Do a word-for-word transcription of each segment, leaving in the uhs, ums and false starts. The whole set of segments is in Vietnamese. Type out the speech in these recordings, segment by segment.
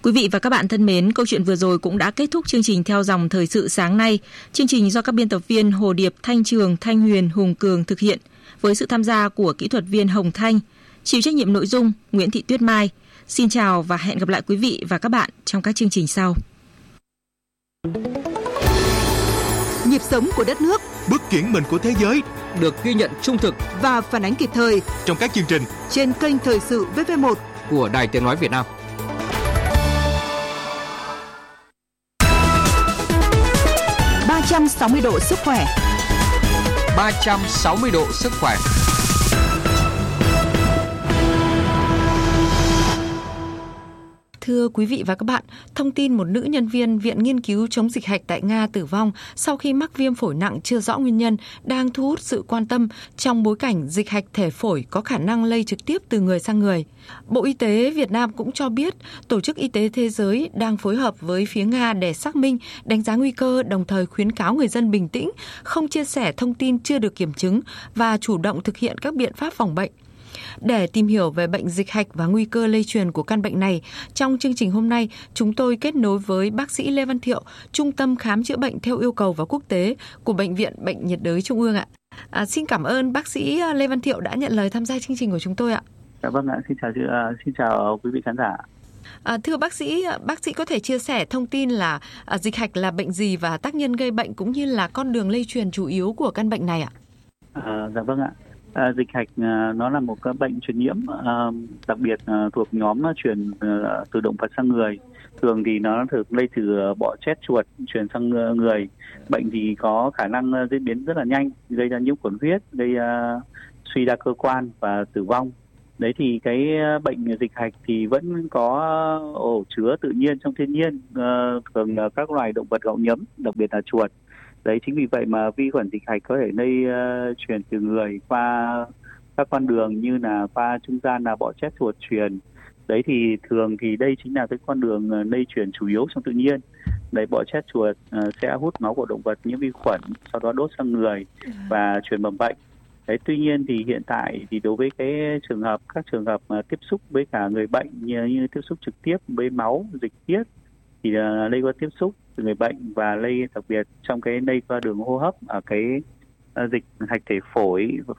Quý vị và các bạn thân mến, câu chuyện vừa rồi cũng đã kết thúc chương trình Theo dòng thời sự sáng nay. Chương trình do các biên tập viên Hồ Điệp, Thanh Trường, Thanh Huyền, Hùng Cường thực hiện với sự tham gia của kỹ thuật viên Hồng Thanh, chịu trách nhiệm nội dung Nguyễn Thị Tuyết Mai. Xin chào và hẹn gặp lại quý vị và các bạn trong các chương trình sau. Nhịp sống của đất nước, bước chuyển mình của thế giới được ghi nhận trung thực và phản ánh kịp thời trong các chương trình trên kênh Thời sự vê vê một của Đài Tiếng nói Việt Nam. ba trăm sáu mươi độ sức khỏe. ba trăm sáu mươi độ sức khỏe. Thưa quý vị và các bạn, thông tin một nữ nhân viên Viện Nghiên cứu chống dịch hạch tại Nga tử vong sau khi mắc viêm phổi nặng chưa rõ nguyên nhân đang thu hút sự quan tâm trong bối cảnh dịch hạch thể phổi có khả năng lây trực tiếp từ người sang người. Bộ Y tế Việt Nam cũng cho biết Tổ chức Y tế Thế giới đang phối hợp với phía Nga để xác minh, đánh giá nguy cơ, đồng thời khuyến cáo người dân bình tĩnh, không chia sẻ thông tin chưa được kiểm chứng và chủ động thực hiện các biện pháp phòng bệnh. Để tìm hiểu về bệnh dịch hạch và nguy cơ lây truyền của căn bệnh này, trong chương trình hôm nay, chúng tôi kết nối với bác sĩ Lê Văn Thiệu, Trung tâm Khám chữa bệnh theo yêu cầu và quốc tế của Bệnh viện Bệnh nhiệt đới Trung ương ạ. À, xin cảm ơn bác sĩ Lê Văn Thiệu đã nhận lời tham gia chương trình của chúng tôi ạ. Dạ vâng ạ, xin chào uh, xin chào quý vị khán giả. À, thưa bác sĩ, bác sĩ có thể chia sẻ thông tin là à, dịch hạch là bệnh gì và tác nhân gây bệnh cũng như là con đường lây truyền chủ yếu của căn bệnh này ạ? À, dạ vâng ạ. À, dịch hạch à, nó là một cái bệnh truyền nhiễm, à, đặc biệt à, thuộc nhóm truyền à, từ động vật sang người. Thường thì nó thường lây từ bọ chết chuột truyền sang người. Bệnh thì có khả năng diễn biến rất là nhanh, gây ra nhiễm khuẩn huyết, gây à, suy đa cơ quan và tử vong. Đấy thì cái bệnh dịch hạch thì vẫn có ổ chứa tự nhiên trong thiên nhiên, à, thường là các loài động vật gặm nhấm, đặc biệt là chuột. Đấy, chính vì vậy mà vi khuẩn dịch hạch có thể lây uh, truyền từ người qua các con đường như là qua trung gian là bọ chết chuột truyền. Đấy thì thường thì đây chính là cái con đường uh, lây truyền chủ yếu trong tự nhiên. Đấy, bọ chết chuột uh, sẽ hút máu của động vật nhiễm vi khuẩn, sau đó đốt sang người và truyền mầm bệnh. Đấy, tuy nhiên thì hiện tại thì đối với cái trường hợp các trường hợp uh, tiếp xúc với cả người bệnh như, như tiếp xúc trực tiếp với máu, dịch tiết thì uh, lây qua tiếp xúc từ người bệnh và lây đặc biệt trong cái lây qua đường hô hấp ở cái uh, dịch hạch thể phổi uh,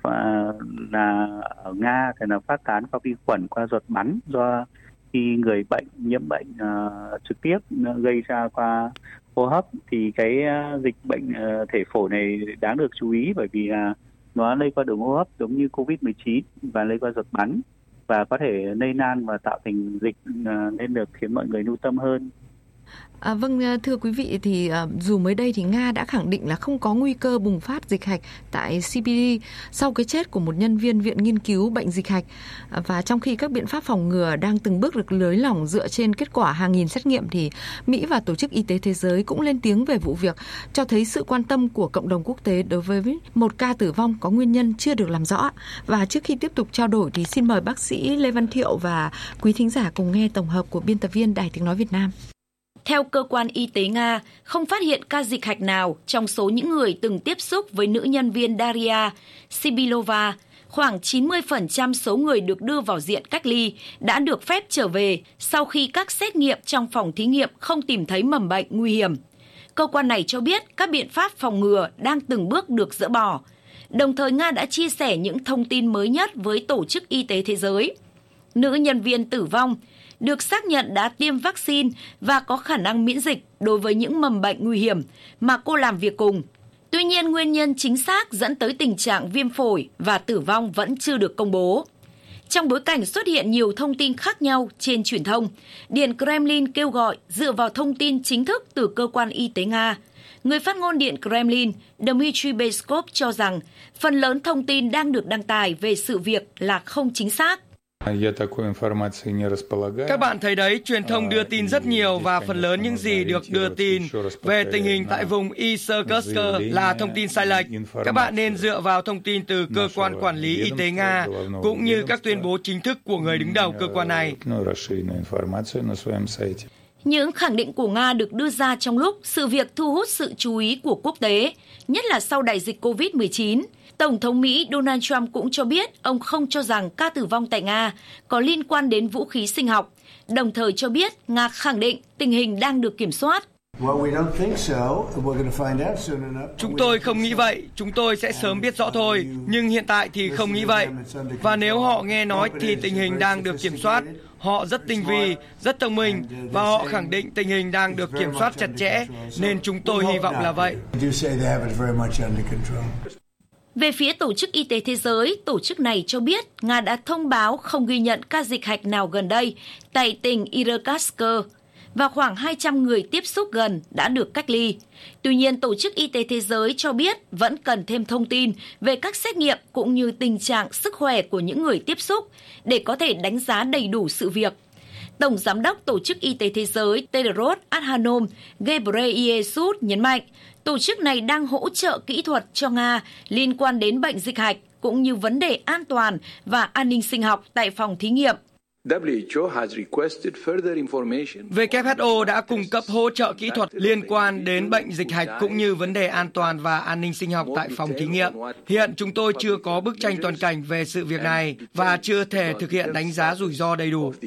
là ở Nga thì là phát tán qua vi khuẩn qua giọt bắn do khi người bệnh nhiễm bệnh uh, trực tiếp uh, gây ra qua hô hấp. Thì cái uh, dịch bệnh uh, thể phổi này đáng được chú ý bởi vì là uh, nó lây qua đường hô hấp giống như covid mười chín và lây qua giọt bắn và có thể lây lan và tạo thành dịch uh, nên được khiến mọi người lưu tâm hơn. À, vâng, thưa quý vị, thì uh, dù mới đây thì Nga đã khẳng định là không có nguy cơ bùng phát dịch hạch tại xê pê đê sau cái chết của một nhân viên Viện Nghiên cứu bệnh dịch hạch. À, và trong khi các biện pháp phòng ngừa đang từng bước được nới lỏng dựa trên kết quả hàng nghìn xét nghiệm, thì Mỹ và Tổ chức Y tế Thế giới cũng lên tiếng về vụ việc, cho thấy sự quan tâm của cộng đồng quốc tế đối với một ca tử vong có nguyên nhân chưa được làm rõ. Và trước khi tiếp tục trao đổi thì xin mời bác sĩ Lê Văn Thiệu và quý thính giả cùng nghe tổng hợp của biên tập viên Đài Tiếng nói Việt Nam. Theo cơ quan y tế Nga, không phát hiện ca dịch hạch nào trong số những người từng tiếp xúc với nữ nhân viên Daria Sibilova. Khoảng chín mươi phần trăm số người được đưa vào diện cách ly đã được phép trở về sau khi các xét nghiệm trong phòng thí nghiệm không tìm thấy mầm bệnh nguy hiểm. Cơ quan này cho biết các biện pháp phòng ngừa đang từng bước được dỡ bỏ. Đồng thời Nga đã chia sẻ những thông tin mới nhất với Tổ chức Y tế Thế giới. Nữ nhân viên tử vong được xác nhận đã tiêm vaccine và có khả năng miễn dịch đối với những mầm bệnh nguy hiểm mà cô làm việc cùng. Tuy nhiên, nguyên nhân chính xác dẫn tới tình trạng viêm phổi và tử vong vẫn chưa được công bố. Trong bối cảnh xuất hiện nhiều thông tin khác nhau trên truyền thông, Điện Kremlin kêu gọi dựa vào thông tin chính thức từ cơ quan y tế Nga. Người phát ngôn Điện Kremlin Dmitry Peskov cho rằng phần lớn thông tin đang được đăng tải về sự việc là không chính xác. Các bạn thấy đấy, truyền thông đưa tin rất nhiều và phần lớn những gì được đưa tin về tình hình tại vùng Irkutsk là thông tin sai lệch. Các bạn nên dựa vào thông tin từ cơ quan quản lý y tế Nga cũng như các tuyên bố chính thức của người đứng đầu cơ quan này. Những khẳng định của Nga được đưa ra trong lúc sự việc thu hút sự chú ý của quốc tế, nhất là sau đại dịch cô vít mười chín. Tổng thống Mỹ Donald Trump cũng cho biết ông không cho rằng ca tử vong tại Nga có liên quan đến vũ khí sinh học, đồng thời cho biết Nga khẳng định tình hình đang được kiểm soát. Chúng tôi không nghĩ vậy, chúng tôi sẽ sớm biết rõ thôi, nhưng hiện tại thì không nghĩ vậy. Và nếu họ nghe nói thì tình hình đang được kiểm soát. Họ rất tinh vi, rất thông minh và họ khẳng định tình hình đang được kiểm soát chặt chẽ, nên chúng tôi hy vọng là vậy. Về phía Tổ chức Y tế Thế giới, tổ chức này cho biết Nga đã thông báo không ghi nhận ca dịch hạch nào gần đây tại tỉnh Irkutsk và khoảng hai trăm người tiếp xúc gần đã được cách ly. Tuy nhiên, Tổ chức Y tế Thế giới cho biết vẫn cần thêm thông tin về các xét nghiệm cũng như tình trạng sức khỏe của những người tiếp xúc để có thể đánh giá đầy đủ sự việc. Tổng Giám đốc Tổ chức Y tế Thế giới Tedros Adhanom Ghebreyesus nhấn mạnh, tổ chức này đang hỗ trợ kỹ thuật cho Nga liên quan đến bệnh dịch hạch cũng như vấn đề an toàn và an ninh sinh học tại phòng thí nghiệm. vê kép hát o đã cung cấp hỗ trợ kỹ thuật liên quan đến bệnh dịch hạch cũng như vấn đề an toàn và an ninh sinh học tại phòng thí nghiệm. Hiện chúng tôi chưa có bức tranh toàn cảnh về sự việc này và chưa thể thực hiện đánh giá rủi ro đầy đủ.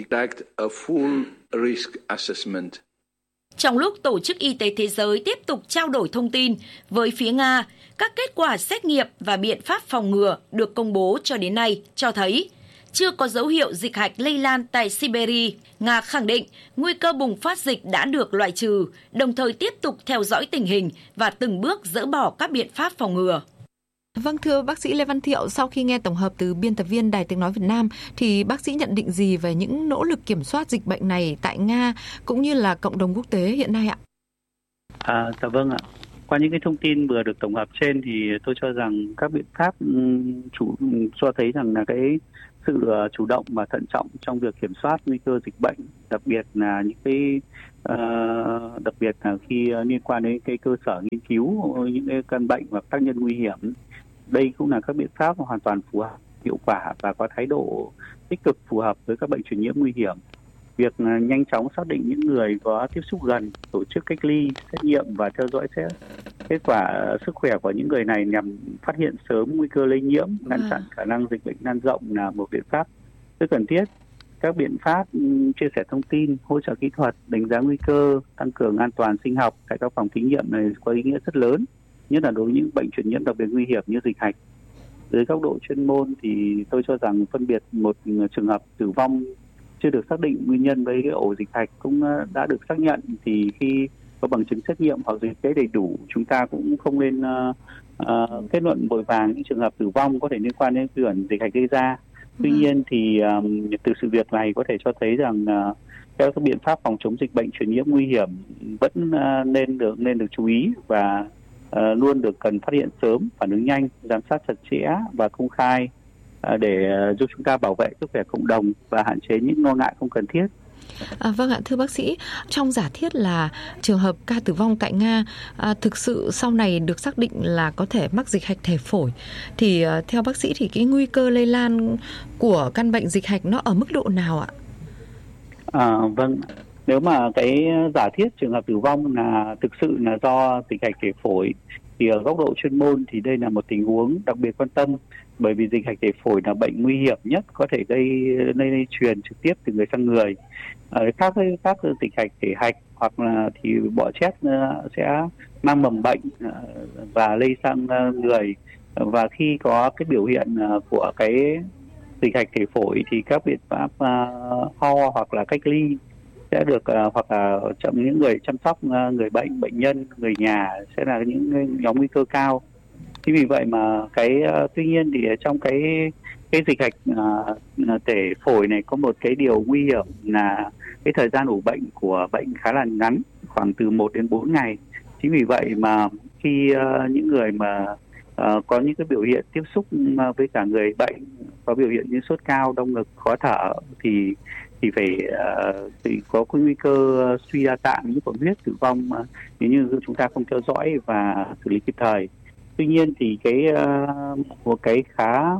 Trong lúc Tổ chức Y tế Thế giới tiếp tục trao đổi thông tin với phía Nga, các kết quả xét nghiệm và biện pháp phòng ngừa được công bố cho đến nay cho thấy chưa có dấu hiệu dịch hạch lây lan tại Siberia. Nga khẳng định nguy cơ bùng phát dịch đã được loại trừ, đồng thời tiếp tục theo dõi tình hình và từng bước dỡ bỏ các biện pháp phòng ngừa. Vâng, thưa bác sĩ Lê Văn Thiệu, sau khi nghe tổng hợp từ biên tập viên Đài Tiếng Nói Việt Nam, thì bác sĩ nhận định gì về những nỗ lực kiểm soát dịch bệnh này tại Nga cũng như là cộng đồng quốc tế hiện nay ạ? À, dạ vâng ạ. Qua những cái thông tin vừa được tổng hợp trên thì tôi cho rằng các biện pháp chủ cho thấy rằng là cái sự chủ động và thận trọng trong việc kiểm soát nguy cơ dịch bệnh, đặc biệt là những cái uh, đặc biệt là khi liên quan đến cái cơ sở nghiên cứu những cái căn bệnh và tác nhân nguy hiểm. Đây cũng là các biện pháp hoàn toàn phù hợp, hiệu quả và có thái độ tích cực phù hợp với các bệnh truyền nhiễm nguy hiểm. Việc nhanh chóng xác định những người có tiếp xúc gần, tổ chức cách ly, xét nghiệm và theo dõi xét kết quả sức khỏe của những người này nhằm phát hiện sớm nguy cơ lây nhiễm, ngăn chặn khả năng dịch bệnh lan rộng là một biện pháp rất cần thiết. Các biện pháp chia sẻ thông tin, hỗ trợ kỹ thuật, đánh giá nguy cơ, tăng cường an toàn sinh học tại các phòng thí nghiệm này có ý nghĩa rất lớn, nhất là đối với những bệnh truyền nhiễm đặc biệt nguy hiểm như dịch hạch. Dưới góc độ chuyên môn thì tôi cho rằng phân biệt một trường hợp tử vong chưa được xác định nguyên nhân với cái ổ dịch hạch cũng đã được xác nhận, thì khi có bằng chứng xét nghiệm hoặc dịch tễ đầy đủ, chúng ta cũng không nên uh, uh, kết luận vội vàng những trường hợp tử vong có thể liên quan đến virus dịch hạch gây ra. Tuy nhiên thì um, từ sự việc này có thể cho thấy rằng uh, các biện pháp phòng chống dịch bệnh truyền nhiễm nguy hiểm vẫn uh, nên được nên được chú ý và uh, luôn được cần phát hiện sớm, phản ứng nhanh, giám sát chặt chẽ và công khai uh, để uh, giúp chúng ta bảo vệ sức khỏe cộng đồng và hạn chế những lo ngại không cần thiết. À, vâng ạ, thưa bác sĩ, trong giả thiết là trường hợp ca tử vong tại Nga à, thực sự sau này được xác định là có thể mắc dịch hạch thể phổi, thì à, theo bác sĩ thì cái nguy cơ lây lan của căn bệnh dịch hạch nó ở mức độ nào ạ? À, vâng, nếu mà cái giả thiết trường hợp tử vong là thực sự là do dịch hạch thể phổi thì ở góc độ chuyên môn thì đây là một tình huống đặc biệt quan tâm, bởi vì dịch hạch thể phổi là bệnh nguy hiểm nhất có thể gây lây, lây truyền trực tiếp từ người sang người. À, khác với các dịch hạch thể hạch hoặc là thì bọ chét sẽ mang mầm bệnh và lây sang người, và khi có cái biểu hiện của cái dịch hạch thể phổi thì các biện pháp uh, ho hoặc là cách ly sẽ được uh, hoặc là chậm những người chăm sóc uh, người bệnh, bệnh nhân, người nhà sẽ là những nhóm nguy cơ cao. Chính vì vậy mà cái uh, tuy nhiên thì trong cái cái dịch hạch uh, thể phổi này có một cái điều nguy hiểm là cái thời gian ủ bệnh của bệnh khá là ngắn, khoảng từ một đến bốn ngày. Chính vì vậy mà khi uh, những người mà uh, có những cái biểu hiện tiếp xúc uh, với cả người bệnh, có biểu hiện như sốt cao, đau ngực, khó thở thì thì phải uh, thì có cái nguy cơ suy đa tạng, như khuẩn huyết, tử vong uh, nếu như chúng ta không theo dõi và xử lý kịp thời. Tuy nhiên thì cái uh, một cái khá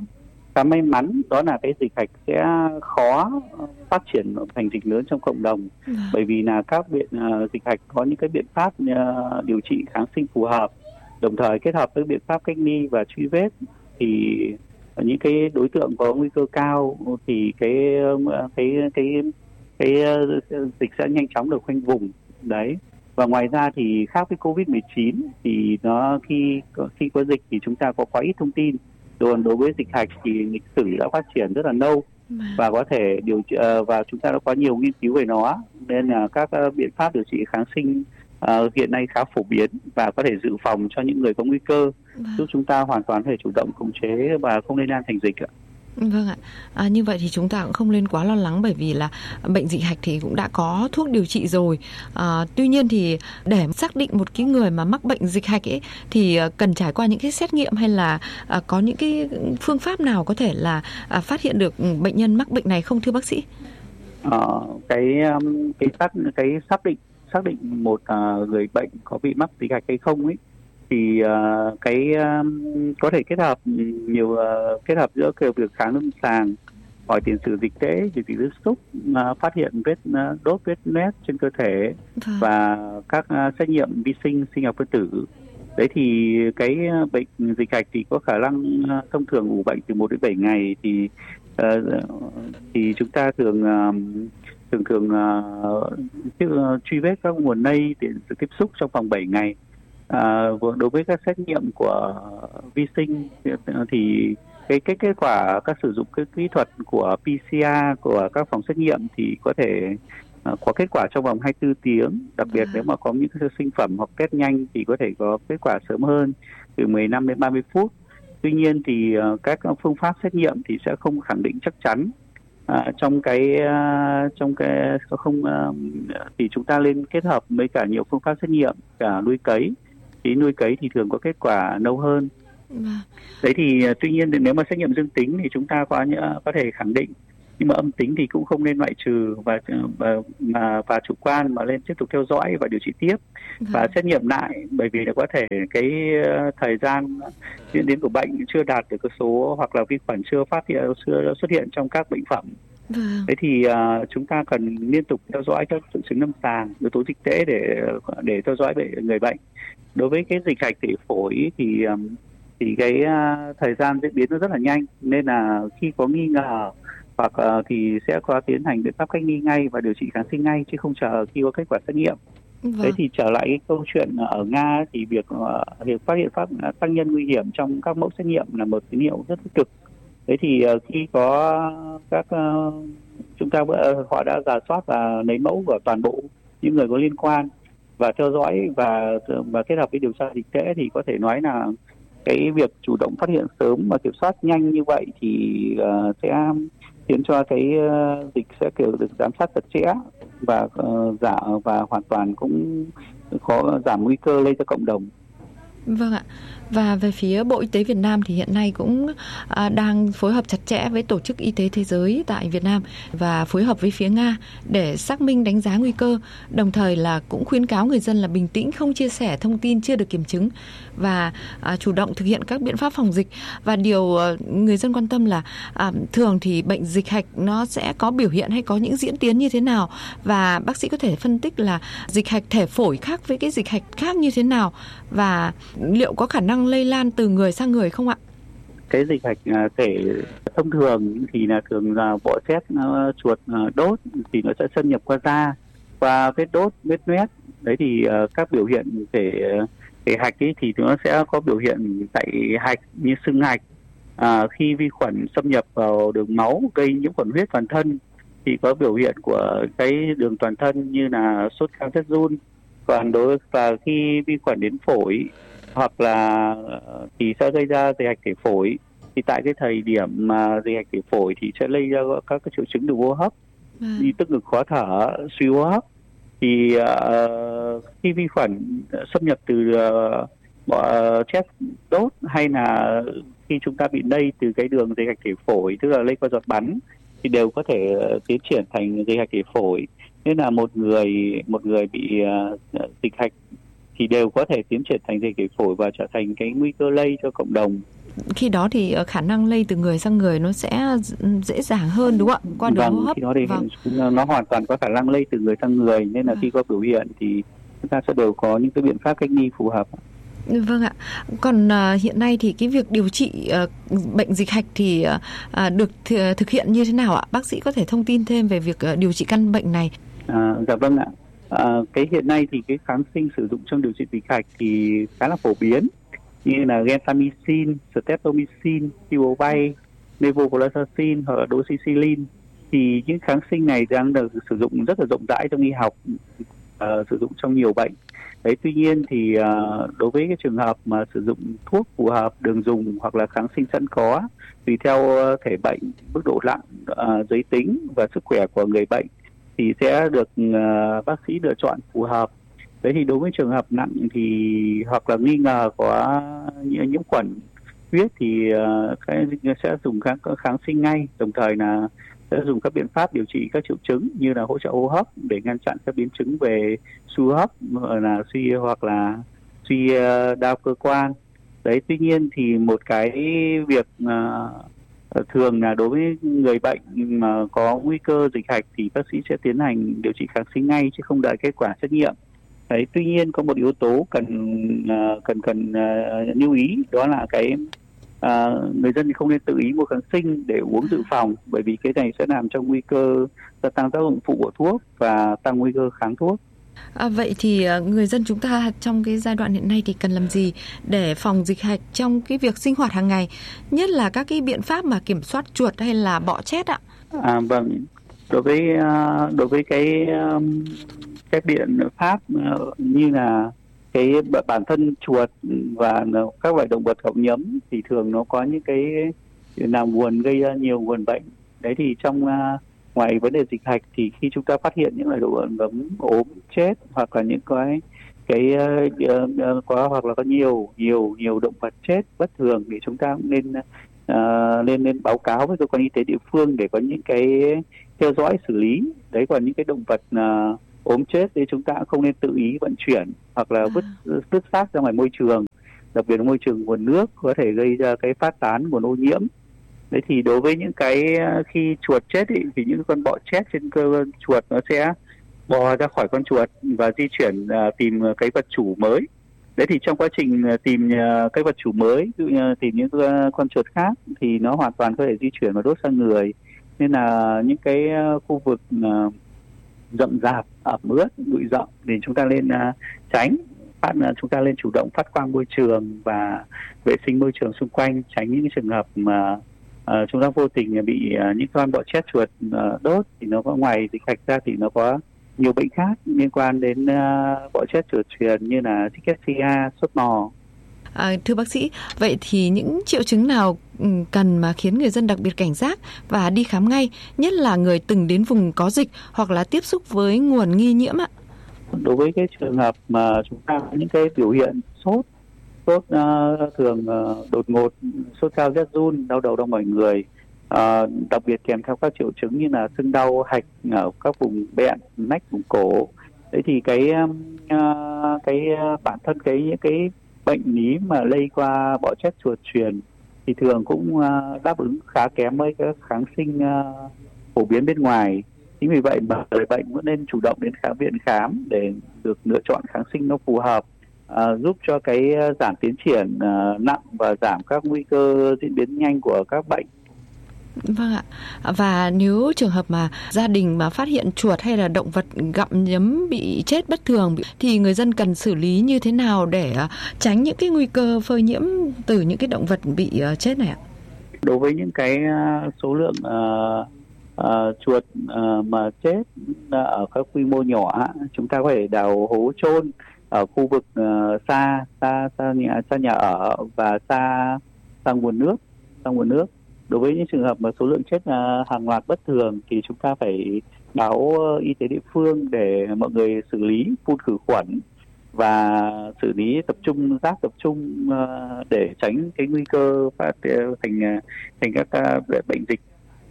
khá may mắn đó là cái dịch hạch sẽ khó phát triển thành dịch lớn trong cộng đồng, ừ. bởi vì là các biện uh, dịch hạch có những cái biện pháp uh, điều trị kháng sinh phù hợp, đồng thời kết hợp với biện pháp cách ly và truy vết, thì những cái đối tượng có nguy cơ cao thì cái cái cái cái, cái dịch sẽ nhanh chóng được khoanh vùng đấy. Và ngoài ra thì khác với covid mười chín thì nó khi khi có dịch thì chúng ta có quá ít thông tin. Còn đối với dịch hạch thì lịch sử đã phát triển rất là lâu và có thể điều trị, và chúng ta đã có nhiều nghiên cứu về nó, nên là các biện pháp điều trị kháng sinh uh, hiện nay khá phổ biến và có thể dự phòng cho những người có nguy cơ, giúp chúng ta hoàn toàn có thể chủ động khống chế và không lây lan thành dịch ạ. Vâng ạ, à, như vậy thì chúng ta cũng không nên quá lo lắng, bởi vì là bệnh dịch hạch thì cũng đã có thuốc điều trị rồi. À, tuy nhiên thì để xác định một cái người mà mắc bệnh dịch hạch ấy thì cần trải qua những cái xét nghiệm hay là à, có những cái phương pháp nào có thể là à, phát hiện được bệnh nhân mắc bệnh này không thưa bác sĩ? Ờ, cái cái xác cái xác định xác định một uh, người bệnh có bị mắc dịch hạch hay không ấy thì uh, cái um, có thể kết hợp nhiều uh, kết hợp giữa cái việc khám lâm sàng, hỏi tiền sử dịch tễ, điều trị tiếp xúc, uh, phát hiện vết uh, đốt vết loét trên cơ thể và các uh, xét nghiệm vi sinh, sinh học phân tử. Đấy thì cái uh, bệnh dịch hạch thì có khả năng uh, thông thường ủ bệnh từ một đến bảy ngày, thì uh, thì chúng ta thường uh, thường thường uh, uh, truy vết các nguồn lây, tiền sử tiếp xúc trong vòng bảy ngày. À, đối với các xét nghiệm của vi sinh thì cái cái kết quả các sử dụng cái kỹ thuật của pê xê rờ của các phòng xét nghiệm thì có thể uh, có kết quả trong vòng hai mươi tư tiếng. Đặc biệt à. nếu mà có những cái sinh phẩm hoặc test nhanh thì có thể có kết quả sớm hơn, từ mười lăm đến ba mươi phút. Tuy nhiên thì uh, các phương pháp xét nghiệm thì sẽ không khẳng định chắc chắn. À, trong cái uh, trong cái không uh, thì chúng ta nên kết hợp với cả nhiều phương pháp xét nghiệm, cả nuôi cấy. Thì nuôi cấy thì thường có kết quả lâu hơn. À. Đấy thì tuy nhiên nếu mà xét nghiệm dương tính thì chúng ta có có thể khẳng định, nhưng mà âm tính thì cũng không nên loại trừ và và mà và chủ quan, mà nên tiếp tục theo dõi và điều trị tiếp à. và xét nghiệm lại, bởi vì là có thể cái thời gian diễn biến của bệnh chưa đạt được cái số, hoặc là vi khuẩn chưa phát hiện chưa xuất hiện trong các bệnh phẩm. Vâng. Thế thì uh, chúng ta cần liên tục theo dõi các triệu chứng lâm sàng, yếu tố dịch tễ để để theo dõi bệnh người bệnh. Đối với cái dịch hạch thể phổi thì um, thì cái uh, thời gian diễn biến nó rất là nhanh, nên là khi có nghi ngờ hoặc uh, thì sẽ có tiến hành biện pháp cách ly ngay và điều trị kháng sinh ngay, chứ không chờ khi có kết quả xét nghiệm. Vâng. Thế thì trở lại cái câu chuyện ở Nga thì việc uh, việc phát hiện pháp tác nhân nguy hiểm trong các mẫu xét nghiệm là một tín hiệu rất tích cực. Thế thì uh, khi có các uh, chúng ta uh, họ đã rà soát và lấy mẫu của toàn bộ những người có liên quan và theo dõi và và kết hợp với điều tra dịch tễ, thì có thể nói là cái việc chủ động phát hiện sớm và kiểm soát nhanh như vậy thì uh, sẽ khiến cho cái uh, dịch sẽ kiểu được giám sát chặt chẽ và uh, giảm và hoàn toàn cũng có giảm nguy cơ lây cho cộng đồng. Vâng ạ. Và về phía Bộ Y tế Việt Nam thì hiện nay cũng à, đang phối hợp chặt chẽ với Tổ chức Y tế Thế giới tại Việt Nam và phối hợp với phía Nga để xác minh đánh giá nguy cơ, đồng thời là cũng khuyến cáo người dân là bình tĩnh, không chia sẻ thông tin chưa được kiểm chứng và à, chủ động thực hiện các biện pháp phòng dịch. Và điều à, người dân quan tâm là à, thường thì bệnh dịch hạch nó sẽ có biểu hiện hay có những diễn tiến như thế nào, và bác sĩ có thể phân tích là dịch hạch thể phổi khác với cái dịch hạch khác như thế nào, và liệu có khả năng lây lan từ người sang người không ạ? Cái dịch hạch thể thông thường thì là thường là bọ xét chuột đốt thì nó sẽ xâm nhập qua da, qua vết đốt, vết loét. Đấy thì các biểu hiện thể thể hạch ấy thì nó sẽ có biểu hiện tại hạch như sưng hạch. À, khi vi khuẩn xâm nhập vào đường máu gây nhiễm khuẩn huyết toàn thân thì có biểu hiện của cái đường toàn thân như là sốt cao, rét run. Còn đối và khi vi khuẩn đến phổi hoặc là thì sẽ gây ra dịch hạch thể phổi, thì tại cái thời điểm mà dịch hạch thể phổi thì sẽ lây ra các cái triệu chứng đường hô hấp à. như tức ngực, khó thở, suy hô hấp. Thì uh, khi vi khuẩn xâm nhập từ uh, uh, chết đốt hay là khi chúng ta bị lây từ cái đường dịch hạch thể phổi, tức là lây qua giọt bắn, thì đều có thể uh, tiến triển thành dịch hạch thể phổi. Nên là một người một người bị uh, dịch hạch thì đều có thể tiến triển thành dịch thể phổi và trở thành cái nguy cơ lây cho cộng đồng. Khi đó thì khả năng lây từ người sang người nó sẽ dễ dàng hơn đúng không ạ? Qua đường vâng, hô hấp. Khi đó thì vâng. nó hoàn toàn có khả năng lây từ người sang người, nên là vâng. khi có biểu hiện thì chúng ta sẽ đều có những cái biện pháp cách ly phù hợp. Vâng ạ. Còn uh, hiện nay thì cái việc điều trị uh, bệnh dịch hạch thì uh, được th- thực hiện như thế nào ạ? Bác sĩ có thể thông tin thêm về việc uh, điều trị căn bệnh này? À, dạ vâng ạ. À, cái hiện nay thì cái kháng sinh sử dụng trong điều trị dịch hạch thì khá là phổ biến, như là gentamicin, streptomycin, pivobay, levofloxacin hoặc là doxycycline. Thì những kháng sinh này đang được sử dụng rất là rộng rãi trong y học, uh, sử dụng trong nhiều bệnh. Đấy, tuy nhiên thì uh, đối với cái trường hợp mà sử dụng thuốc phù hợp, đường dùng hoặc là kháng sinh sẵn có, tùy theo uh, thể bệnh, mức độ nặng, uh, giới tính và sức khỏe của người bệnh thì sẽ được uh, bác sĩ lựa chọn phù hợp. Đấy thì đối với trường hợp nặng thì hoặc là nghi ngờ có nhiễm khuẩn huyết thì uh, cái sẽ dùng kháng kháng sinh ngay, đồng thời là sẽ dùng các biện pháp điều trị các triệu chứng như là hỗ trợ hô hấp để ngăn chặn các biến chứng về suy hô hấp, là suy hoặc là suy đa cơ quan. Đấy, tuy nhiên thì một cái việc uh, thường là đối với người bệnh mà có nguy cơ dịch hạch thì bác sĩ sẽ tiến hành điều trị kháng sinh ngay chứ không đợi kết quả xét nghiệm. Đấy, tuy nhiên có một yếu tố cần uh, cần cần uh, lưu ý, đó là cái À, người dân thì không nên tự ý mua kháng sinh để uống dự phòng, bởi vì cái này sẽ làm cho nguy cơ gia tăng tác dụng phụ của thuốc và tăng nguy cơ kháng thuốc. À, vậy thì người dân chúng ta trong cái giai đoạn hiện nay thì cần làm gì để phòng dịch hạch trong cái việc sinh hoạt hàng ngày, nhất là các cái biện pháp mà kiểm soát chuột hay là bọ chét ạ? À, vâng, đối với đối với cái cái biện pháp như là cái bản thân chuột và các loài động vật gặm nhấm thì thường nó có những cái là nguồn gây ra nhiều nguồn bệnh. Đấy thì trong uh, ngoài vấn đề dịch hạch thì khi chúng ta phát hiện những loài động vật gặm ốm chết hoặc là những cái cái uh, uh, có hoặc là có nhiều nhiều nhiều động vật chết bất thường thì chúng ta cũng nên uh, nên nên báo cáo với cơ quan y tế địa phương để có những cái theo dõi xử lý. Đấy, còn những cái động vật uh, ốm chết thì chúng ta không nên tự ý vận chuyển hoặc là vứt vứt xác ra ngoài môi trường, đặc biệt là môi trường nguồn nước có thể gây ra cái phát tán nguồn ô nhiễm. Đấy thì đối với những cái khi chuột chết ý, thì những con bọ chết trên cơ chuột nó sẽ bò ra khỏi con chuột và di chuyển uh, tìm cái vật chủ mới. Đấy thì trong quá trình tìm uh, cái vật chủ mới, ví dụ như tìm những uh, con chuột khác thì nó hoàn toàn có thể di chuyển và đốt sang người. Nên là những cái uh, khu vực uh, rậm rạp, ẩm ướt, bụi rậm thì chúng ta nên uh, tránh. Phát, uh, chúng ta nên chủ động phát quang môi trường và vệ sinh môi trường xung quanh, tránh những trường hợp mà uh, chúng ta vô tình bị uh, những con bọ chết chuột uh, đốt. Thì nó có ngoài dịch hạch ra thì nó có nhiều bệnh khác liên quan đến uh, bọ chết chuột truyền như là rickettsia, sốt mò. À, thưa bác sĩ, vậy thì những triệu chứng nào cần mà khiến người dân đặc biệt cảnh giác và đi khám ngay, nhất là người từng đến vùng có dịch hoặc là tiếp xúc với nguồn nghi nhiễm ạ? Đối với cái trường hợp mà chúng ta có những cái biểu hiện sốt, sốt uh, thường uh, đột ngột, sốt cao rét run, đau đầu đau mỏi người, uh, đặc biệt kèm theo các triệu chứng như là sưng đau, hạch ở các vùng bẹn, nách, vùng cổ. Đấy thì cái uh, cái uh, bản thân cái những cái bệnh lý mà lây qua bọ chết chuột truyền thì thường cũng uh, đáp ứng khá kém với các kháng sinh uh, phổ biến bên ngoài. Chính vì vậy mà người bệnh vẫn nên chủ động đến khám viện khám để được lựa chọn kháng sinh nó phù hợp, uh, giúp cho cái giảm tiến triển uh, nặng và giảm các nguy cơ diễn biến nhanh của các bệnh. Vâng ạ. Và nếu trường hợp mà gia đình mà phát hiện chuột hay là động vật gặm nhấm bị chết bất thường thì người dân cần xử lý như thế nào để tránh những cái nguy cơ phơi nhiễm từ những cái động vật bị chết này ạ? Đối với những cái số lượng uh, uh, chuột uh, mà chết ở các quy mô nhỏ, chúng ta có thể đào hố chôn ở khu vực uh, xa xa xa nhà xa nhà ở và xa xa nguồn nước, xa nguồn nước. Đối với những trường hợp mà số lượng chết uh, hàng loạt bất thường thì chúng ta phải báo uh, y tế địa phương để mọi người xử lý, phun khử khuẩn và xử lý tập trung rác tập trung uh, để tránh cái nguy cơ phát uh, thành uh, thành các uh, bệnh dịch.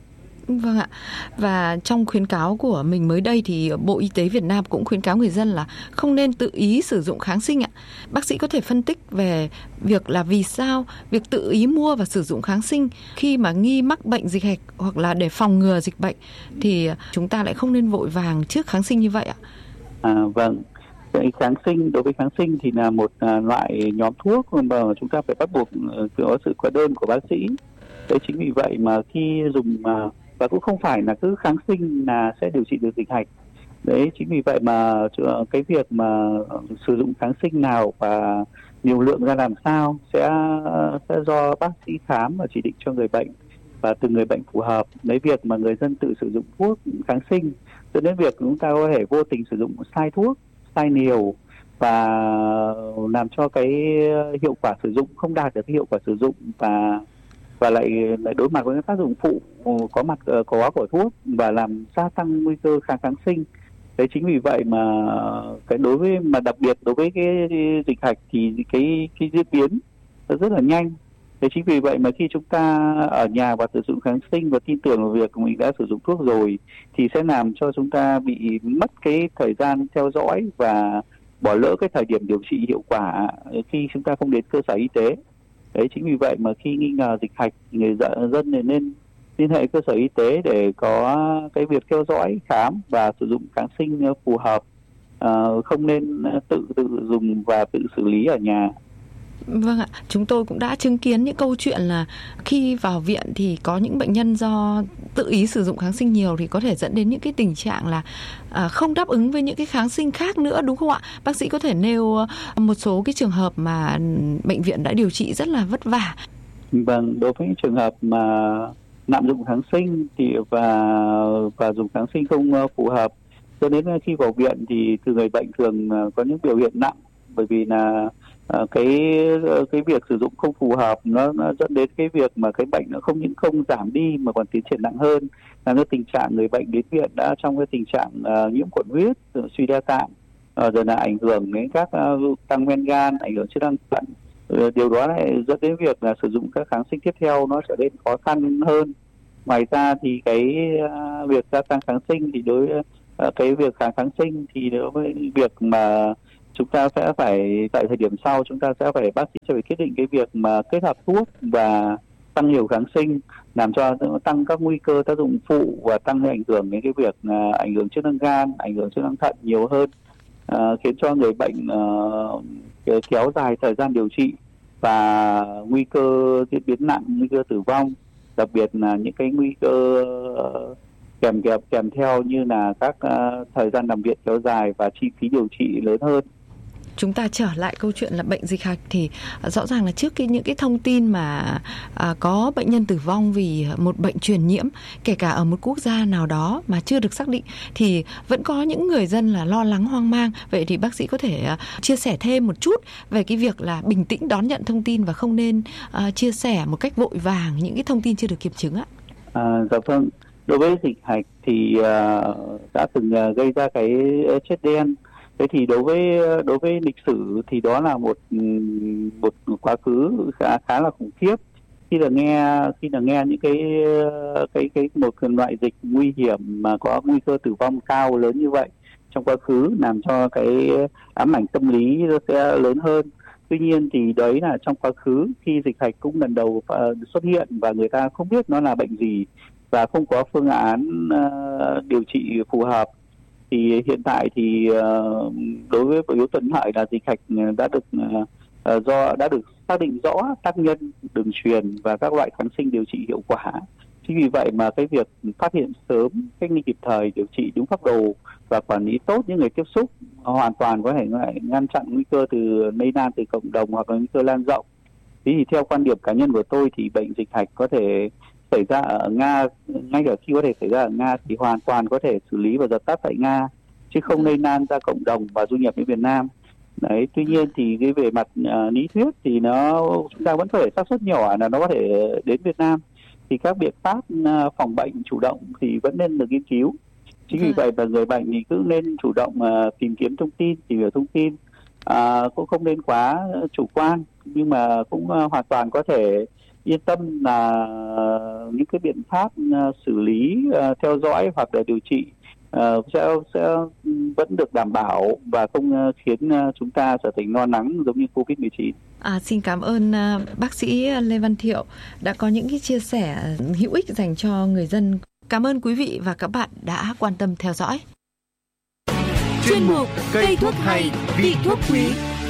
Vâng ạ. Và trong khuyến cáo của mình mới đây thì Bộ Y tế Việt Nam cũng khuyến cáo người dân là không nên tự ý sử dụng kháng sinh ạ. Bác sĩ có thể phân tích về việc là vì sao việc tự ý mua và sử dụng kháng sinh khi mà nghi mắc bệnh dịch hạch hoặc là để phòng ngừa dịch bệnh thì chúng ta lại không nên vội vàng trước kháng sinh như vậy ạ? À, vâng. Cái kháng sinh, đối với kháng sinh thì là một à, loại nhóm thuốc mà chúng ta phải bắt buộc có sự có đơn của bác sĩ. Đấy, chính vì vậy mà khi dùng mà và cũng không phải là cứ kháng sinh là sẽ điều trị được dịch hạch. Đấy, chính vì vậy mà cái việc mà sử dụng kháng sinh nào và liều lượng ra làm sao sẽ sẽ do bác sĩ khám và chỉ định cho người bệnh và từng người bệnh phù hợp. Lấy việc mà người dân tự sử dụng thuốc kháng sinh dẫn đến việc chúng ta có thể vô tình sử dụng sai thuốc, sai liều và làm cho cái hiệu quả sử dụng không đạt được cái hiệu quả sử dụng và và lại lại đối mặt với các tác dụng phụ có mặt có của thuốc và làm gia tăng nguy cơ kháng kháng sinh. Đấy, chính vì vậy mà cái đối với mà đặc biệt đối với cái dịch hạch thì cái cái diễn biến rất là nhanh. Thế chính vì vậy mà khi chúng ta ở nhà và sử dụng kháng sinh và tin tưởng vào việc mình đã sử dụng thuốc rồi thì sẽ làm cho chúng ta bị mất cái thời gian theo dõi và bỏ lỡ cái thời điểm điều trị hiệu quả khi chúng ta không đến cơ sở y tế. Đấy, chính vì vậy mà khi nghi ngờ dịch hạch người dân nên, nên liên hệ cơ sở y tế để có cái việc theo dõi, khám và sử dụng kháng sinh phù hợp, à, không nên tự tự dùng và tự xử lý ở nhà. Vâng ạ, chúng tôi cũng đã chứng kiến những câu chuyện là khi vào viện thì có những bệnh nhân do tự ý sử dụng kháng sinh nhiều thì có thể dẫn đến những cái tình trạng là à, không đáp ứng với những cái kháng sinh khác nữa, đúng không ạ? Bác sĩ có thể nêu một số cái trường hợp mà bệnh viện đã điều trị rất là vất vả. Vâng, đối với những trường hợp mà lạm dụng kháng sinh thì và và dùng kháng sinh không phù hợp, cho đến khi vào viện thì từ người bệnh thường có những biểu hiện nặng, bởi vì là cái cái việc sử dụng không phù hợp nó, nó dẫn đến cái việc mà cái bệnh nó không những không giảm đi mà còn tiến triển nặng hơn, là cái tình trạng người bệnh đến viện đã trong cái tình trạng uh, nhiễm khuẩn huyết, suy đa tạng, uh, rồi là ảnh hưởng đến các uh, tăng men gan, ảnh hưởng chức năng thận. Uh, điều đó lại dẫn đến việc là sử dụng các kháng sinh tiếp theo nó trở nên khó khăn hơn. Ngoài ra thì cái uh, việc gia tăng kháng sinh thì đối uh, cái việc kháng kháng sinh thì đối với việc mà chúng ta sẽ phải tại thời điểm sau chúng ta sẽ phải bác sĩ sẽ phải quyết định cái việc mà kết hợp thuốc và tăng liều kháng sinh, làm cho tăng các nguy cơ tác dụng phụ và tăng ảnh hưởng đến cái việc uh, ảnh hưởng chức năng gan, ảnh hưởng chức năng thận nhiều hơn, uh, khiến cho người bệnh uh, kéo dài thời gian điều trị và nguy cơ diễn biến nặng, nguy cơ tử vong, đặc biệt là những cái nguy cơ uh, kèm kèm kèm theo như là các uh, thời gian nằm viện kéo dài và chi phí điều trị lớn hơn. Chúng ta trở lại câu chuyện là bệnh dịch hạch thì rõ ràng là trước cái những cái thông tin mà à, có bệnh nhân tử vong vì một bệnh truyền nhiễm, kể cả ở một quốc gia nào đó mà chưa được xác định, thì vẫn có những người dân là lo lắng hoang mang. Vậy thì bác sĩ có thể à, chia sẻ thêm một chút về cái việc là bình tĩnh đón nhận thông tin và không nên à, chia sẻ một cách vội vàng những cái thông tin chưa được kiểm chứng ạ? À, dạ vâng. Đối với dịch hạch thì uh, đã từng uh, gây ra cái chết đen. Thế thì đối với đối với lịch sử thì đó là một một quá khứ khá khá là khủng khiếp. Khi là nghe khi là nghe những cái cái cái một loại dịch nguy hiểm mà có nguy cơ tử vong cao lớn như vậy trong quá khứ, làm cho cái ám ảnh tâm lý nó sẽ lớn hơn. Tuy nhiên thì đấy là trong quá khứ, khi dịch hạch cũng lần đầu xuất hiện và người ta không biết nó là bệnh gì và không có phương án uh, điều trị phù hợp, thì hiện tại thì uh, đối với yếu tố hại là dịch hạch đã được uh, do đã được xác định rõ tác nhân, đường truyền và các loại kháng sinh điều trị hiệu quả. Chính vì vậy mà cái việc phát hiện sớm, cách ly kịp thời, điều trị đúng phác đồ và quản lý tốt những người tiếp xúc hoàn toàn có thể ngăn chặn nguy cơ từ lây lan từ cộng đồng hoặc là nguy cơ lan rộng. Thế thì theo quan điểm cá nhân của tôi thì bệnh dịch hạch có thể xảy ra ở Nga, ngay cả khi có thể xảy ra ở Nga thì hoàn toàn có thể xử lý và dập tắt tại Nga, chứ không lây lan ra cộng đồng và du nhập đến Việt Nam. Đấy, tuy nhiên thì cái về mặt uh, lý thuyết thì nó chúng ta vẫn có thể xác suất nhỏ là nó có thể đến Việt Nam, thì các biện pháp uh, phòng bệnh chủ động thì vẫn nên được nghiên cứu. Chính vì vậy mà người bệnh thì cứ nên chủ động uh, tìm kiếm thông tin, tìm hiểu thông tin, uh, cũng không nên quá chủ quan, nhưng mà cũng uh, hoàn toàn có thể yên tâm là những cái biện pháp xử lý, theo dõi hoặc là điều trị Uh, sẽ sẽ vẫn được đảm bảo và không uh, khiến uh, chúng ta trở thành lo lắng giống như covid mười chín. À, xin cảm ơn uh, bác sĩ Lê Văn Thiệu đã có những cái chia sẻ hữu ích dành cho người dân. Cảm ơn quý vị và các bạn đã quan tâm theo dõi. Chuyên mục cây thuốc hay, vị thuốc quý.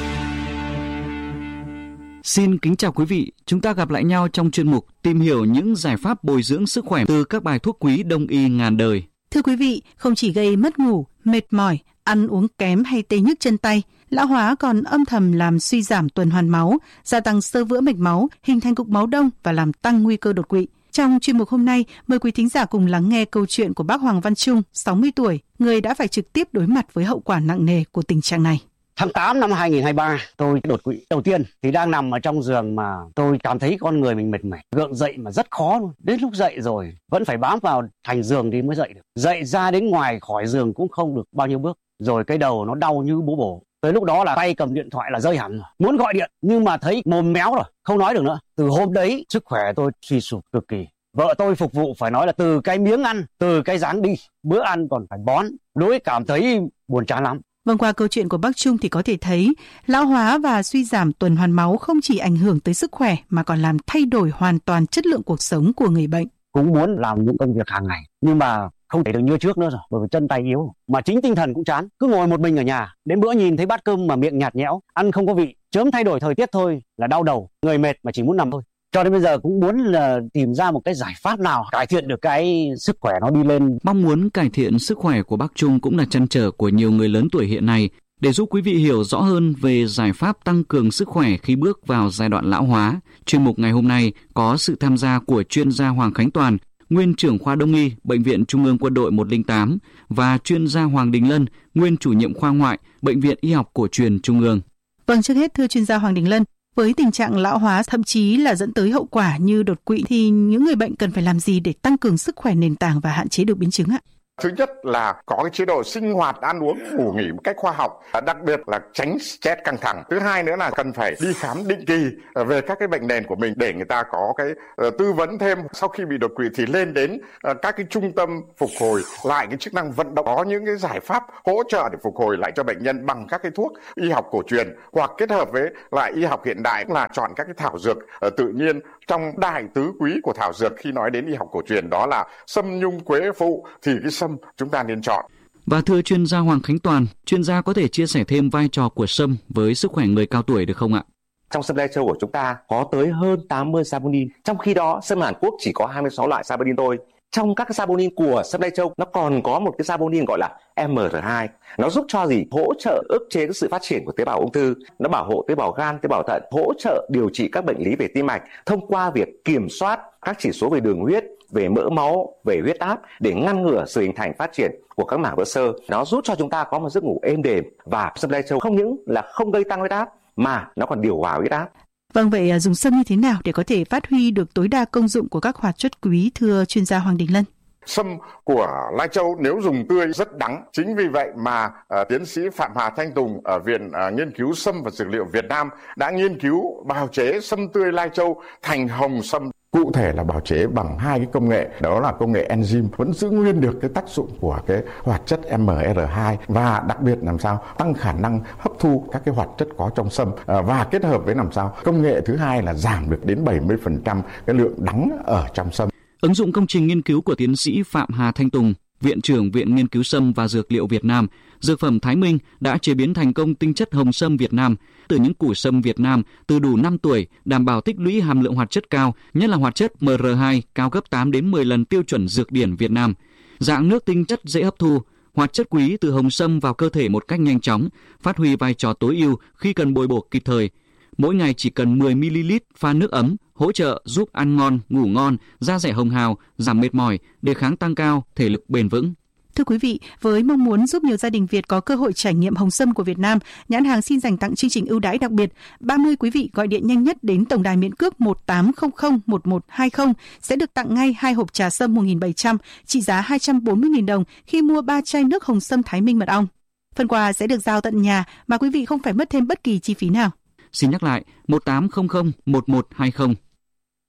Xin kính chào quý vị, chúng ta gặp lại nhau trong chuyên mục tìm hiểu những giải pháp bồi dưỡng sức khỏe từ các bài thuốc quý đông y ngàn đời. Thưa quý vị, không chỉ gây mất ngủ, mệt mỏi, ăn uống kém hay tê nhức chân tay, lão hóa còn âm thầm làm suy giảm tuần hoàn máu, gia tăng xơ vữa mạch máu, hình thành cục máu đông và làm tăng nguy cơ đột quỵ. Trong chuyên mục hôm nay, mời quý thính giả cùng lắng nghe câu chuyện của bác Hoàng Văn Trung, sáu mươi tuổi, người đã phải trực tiếp đối mặt với hậu quả nặng nề của tình trạng này. Tháng tám năm hai nghìn không trăm hai mươi ba, tôi đột quỵ. Đầu tiên thì đang nằm ở trong giường mà tôi cảm thấy con người mình mệt mỏi, gượng dậy mà rất khó luôn. Đến lúc dậy rồi vẫn phải bám vào thành giường thì mới dậy được. Dậy ra đến ngoài khỏi giường cũng không được bao nhiêu bước. Rồi cái đầu nó đau như búa bổ. Tới lúc đó là tay cầm điện thoại là rơi hẳn rồi. Muốn gọi điện nhưng mà thấy mồm méo rồi, không nói được nữa. Từ hôm đấy sức khỏe tôi suy sụp cực kỳ. Vợ tôi phục vụ phải nói là từ cái miếng ăn, từ cái dáng đi, bữa ăn còn phải bón. Đối cảm thấy buồn chán lắm. Vâng, qua câu chuyện của bác Trung thì có thể thấy lão hóa và suy giảm tuần hoàn máu không chỉ ảnh hưởng tới sức khỏe mà còn làm thay đổi hoàn toàn chất lượng cuộc sống của người bệnh. Cũng muốn làm những công việc hàng ngày nhưng mà không thể được như trước nữa rồi, bởi vì chân tay yếu, mà chính tinh thần cũng chán, cứ ngồi một mình ở nhà, đến bữa nhìn thấy bát cơm mà miệng nhạt nhẽo, ăn không có vị, chớm thay đổi thời tiết thôi là đau đầu, người mệt mà chỉ muốn nằm thôi. Cho đến bây giờ cũng muốn là tìm ra một cái giải pháp nào cải thiện được cái sức khỏe nó đi lên. Mong muốn cải thiện sức khỏe của bác Trung cũng là trăn trở của nhiều người lớn tuổi hiện nay. Để giúp quý vị hiểu rõ hơn về giải pháp tăng cường sức khỏe khi bước vào giai đoạn lão hóa, chuyên mục ngày hôm nay có sự tham gia của chuyên gia Hoàng Khánh Toàn, nguyên trưởng khoa Đông y, Bệnh viện Trung ương Quân đội một không tám và chuyên gia Hoàng Đình Lân, nguyên chủ nhiệm khoa ngoại, Bệnh viện Y học Cổ truyền Trung ương. Vâng, trước hết thưa chuyên gia Hoàng Đình Lân, với tình trạng lão hóa thậm chí là dẫn tới hậu quả như đột quỵ thì những người bệnh cần phải làm gì để tăng cường sức khỏe nền tảng và hạn chế được biến chứng ạ? Thứ nhất là có cái chế độ sinh hoạt, ăn uống, ngủ nghỉ một cách khoa học, đặc biệt là tránh stress căng thẳng. Thứ hai nữa là cần phải đi khám định kỳ về các cái bệnh nền của mình để người ta có cái uh, tư vấn thêm. Sau khi bị đột quỵ thì lên đến uh, các cái trung tâm phục hồi lại cái chức năng vận động, có những cái giải pháp hỗ trợ để phục hồi lại cho bệnh nhân bằng các cái thuốc y học cổ truyền hoặc kết hợp với lại y học hiện đại, là chọn các cái thảo dược uh, tự nhiên. Trong đại tứ quý của thảo dược khi nói đến y học cổ truyền đó là sâm, nhung, quế, phụ thì cái sâm chúng ta nên chọn. Và thưa chuyên gia Hoàng Khánh Toàn, chuyên gia có thể chia sẻ thêm vai trò của sâm với sức khỏe người cao tuổi được không ạ? Trong sâm lai châu của chúng ta có tới hơn tám mươi saponin, trong khi đó sâm Hàn Quốc chỉ có hai mươi sáu loại saponin thôi. Trong các saponin của sâm lai châu nó còn có một cái saponin gọi là em rờ hai. Nó giúp cho gì? Hỗ trợ ức chế cái sự phát triển của tế bào ung thư, nó bảo hộ tế bào gan, tế bào thận, hỗ trợ điều trị các bệnh lý về tim mạch thông qua việc kiểm soát các chỉ số về đường huyết, về mỡ máu, về huyết áp để ngăn ngừa sự hình thành phát triển của các mảng vữa xơ. Nó giúp cho chúng ta có một giấc ngủ êm đềm, và sâm lai châu không những là không gây tăng huyết áp mà nó còn điều hòa huyết áp. Vâng, vậy dùng sâm như thế nào để có thể phát huy được tối đa công dụng của các hoạt chất quý, thưa chuyên gia Hoàng Đình Lân? Sâm của lai châu nếu dùng tươi rất đắng. Chính vì vậy mà uh, tiến sĩ Phạm Hà Thanh Tùng ở Viện uh, Nghiên cứu Sâm và Dược liệu Việt Nam đã nghiên cứu bào chế sâm tươi lai châu thành hồng sâm. Cụ thể là bào chế bằng hai cái công nghệ, đó là công nghệ enzyme vẫn giữ nguyên được cái tác dụng của cái hoạt chất em rờ hai, và đặc biệt làm sao tăng khả năng hấp thu các cái hoạt chất có trong sâm, và kết hợp với làm sao công nghệ thứ hai là giảm được đến bảy mươi phần trăm cái lượng đắng ở trong sâm. Ứng dụng công trình nghiên cứu của tiến sĩ Phạm Hà Thanh Tùng, Viện trưởng Viện Nghiên cứu Sâm và Dược liệu Việt Nam, Dược phẩm Thái Minh đã chế biến thành công tinh chất hồng sâm Việt Nam từ những củ sâm Việt Nam từ đủ năm tuổi, đảm bảo tích lũy hàm lượng hoạt chất cao, nhất là hoạt chất em rờ hai cao gấp tám đến mười lần tiêu chuẩn dược điển Việt Nam. Dạng nước tinh chất dễ hấp thu, hoạt chất quý từ hồng sâm vào cơ thể một cách nhanh chóng, phát huy vai trò tối ưu khi cần bồi bổ kịp thời. Mỗi ngày chỉ cần mười mi li lít pha nước ấm, hỗ trợ giúp ăn ngon, ngủ ngon, da dẻ hồng hào, giảm mệt mỏi, đề kháng tăng cao, thể lực bền vững. Thưa quý vị, với mong muốn giúp nhiều gia đình Việt có cơ hội trải nghiệm hồng sâm của Việt Nam, nhãn hàng xin dành tặng chương trình ưu đãi đặc biệt. ba mươi quý vị gọi điện nhanh nhất đến tổng đài miễn cước một tám không không một một hai không sẽ được tặng ngay hai hộp trà sâm một nghìn bảy trăm trị giá hai trăm bốn mươi nghìn đồng khi mua ba chai nước hồng sâm Thái Minh mật ong. Phần quà sẽ được giao tận nhà mà quý vị không phải mất thêm bất kỳ chi phí nào. Xin nhắc lại một tám không không một một hai không.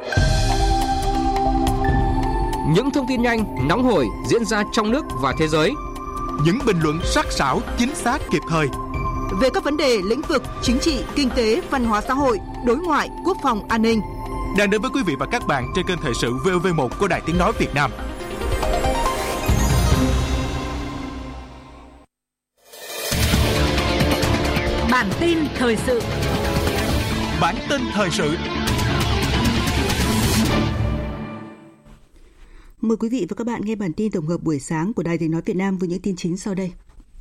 Những thông tin nhanh, nóng hổi diễn ra trong nước và thế giới. Những bình luận sắc sảo, chính xác, kịp thời. Về các vấn đề lĩnh vực chính trị, kinh tế, văn hóa xã hội, đối ngoại, quốc phòng, an ninh. Đang đến với quý vị và các bạn trên kênh Thời sự vê o vê một của Đài Tiếng nói Việt Nam. Bản tin thời sự. Bản tin thời sự. Mời quý vị và các bạn nghe bản tin tổng hợp buổi sáng của Đài Tiếng nói Việt Nam với những tin chính sau đây.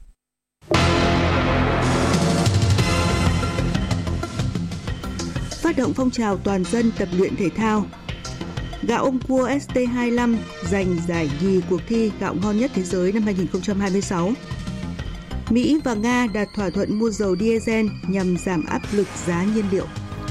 Phát động phong trào toàn dân tập luyện thể thao. Gạo ông cua ét tê hai mươi lăm giành giải nhì cuộc thi gạo ngon nhất thế giới năm hai không hai sáu. Mỹ và Nga đạt thỏa thuận mua dầu diesel nhằm giảm áp lực giá nhiên liệu.